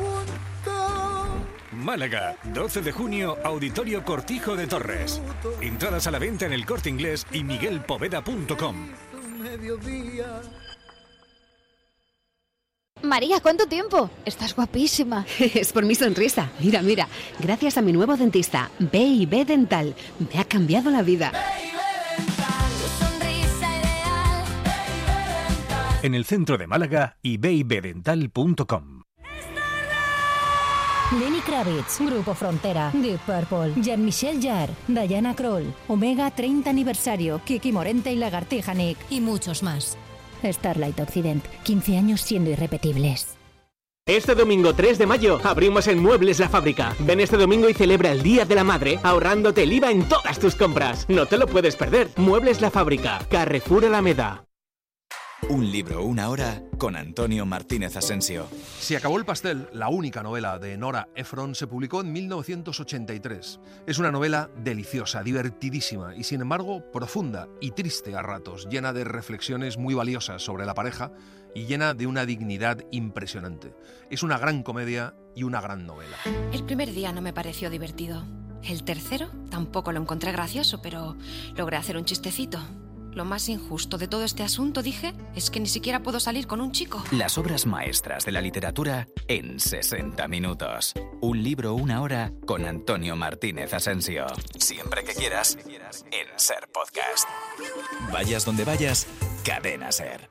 S1: Málaga, 12 de junio, Auditorio Cortijo de Torres. Entradas a la venta en El Corte Inglés y miguelpoveda.com.
S5: María, ¿cuánto tiempo? Estás guapísima.
S12: Es por mi sonrisa. Mira, mira. Gracias a mi nuevo dentista, B&B Dental. Me ha cambiado la vida.
S1: En el centro de Málaga y bibdental.com.
S16: Lenny Kravitz, Grupo Frontera, Deep Purple, Jean-Michel Jarre, Diana Krall, Omega 30 aniversario, Kiki Morente y Lagartija Nick.
S24: Y muchos más.
S16: Starlight Occident, 15 años siendo irrepetibles.
S22: Este domingo 3 de mayo abrimos en Muebles La Fábrica. Ven este domingo y celebra el Día de la Madre ahorrándote el IVA en todas tus compras. No te lo puedes perder. Muebles La Fábrica, Carrefour Alameda.
S18: Un libro, una hora, con Antonio Martínez Asensio.
S26: Se acabó el pastel, la única novela de Nora Ephron, se publicó en 1983. Es una novela deliciosa, divertidísima y sin embargo profunda y triste a ratos, llena de reflexiones muy valiosas sobre la pareja y llena de una dignidad impresionante. Es una gran comedia y una gran novela.
S27: El primer día no me pareció divertido. El tercero tampoco lo encontré gracioso, pero logré hacer un chistecito. Lo más injusto de todo este asunto, dije, es que ni siquiera puedo salir con un chico.
S18: Las obras maestras de la literatura en 60 minutos. Un libro, una hora, con Antonio Martínez Asensio. Siempre que quieras, en SER Podcast. Vayas donde vayas, Cadena SER.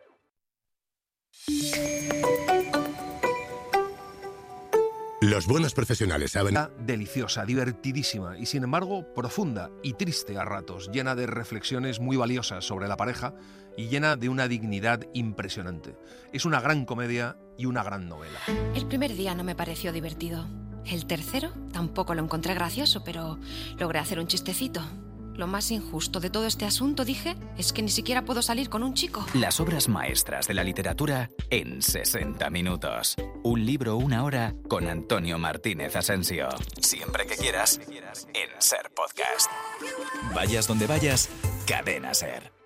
S21: Los buenos profesionales saben...
S26: Deliciosa, divertidísima y sin embargo profunda y triste a ratos, llena de reflexiones muy valiosas sobre la pareja y llena de una dignidad impresionante. Es una gran comedia y una gran novela.
S27: El primer día no me pareció divertido. El tercero tampoco lo encontré gracioso, pero logré hacer un chistecito. Lo más injusto de todo este asunto, dije, es que ni siquiera puedo salir con un chico.
S18: Las obras maestras de la literatura en 60 minutos. Un libro, una hora, con Antonio Martínez Asensio. Siempre que quieras, en SER Podcast. Vayas donde vayas, Cadena SER.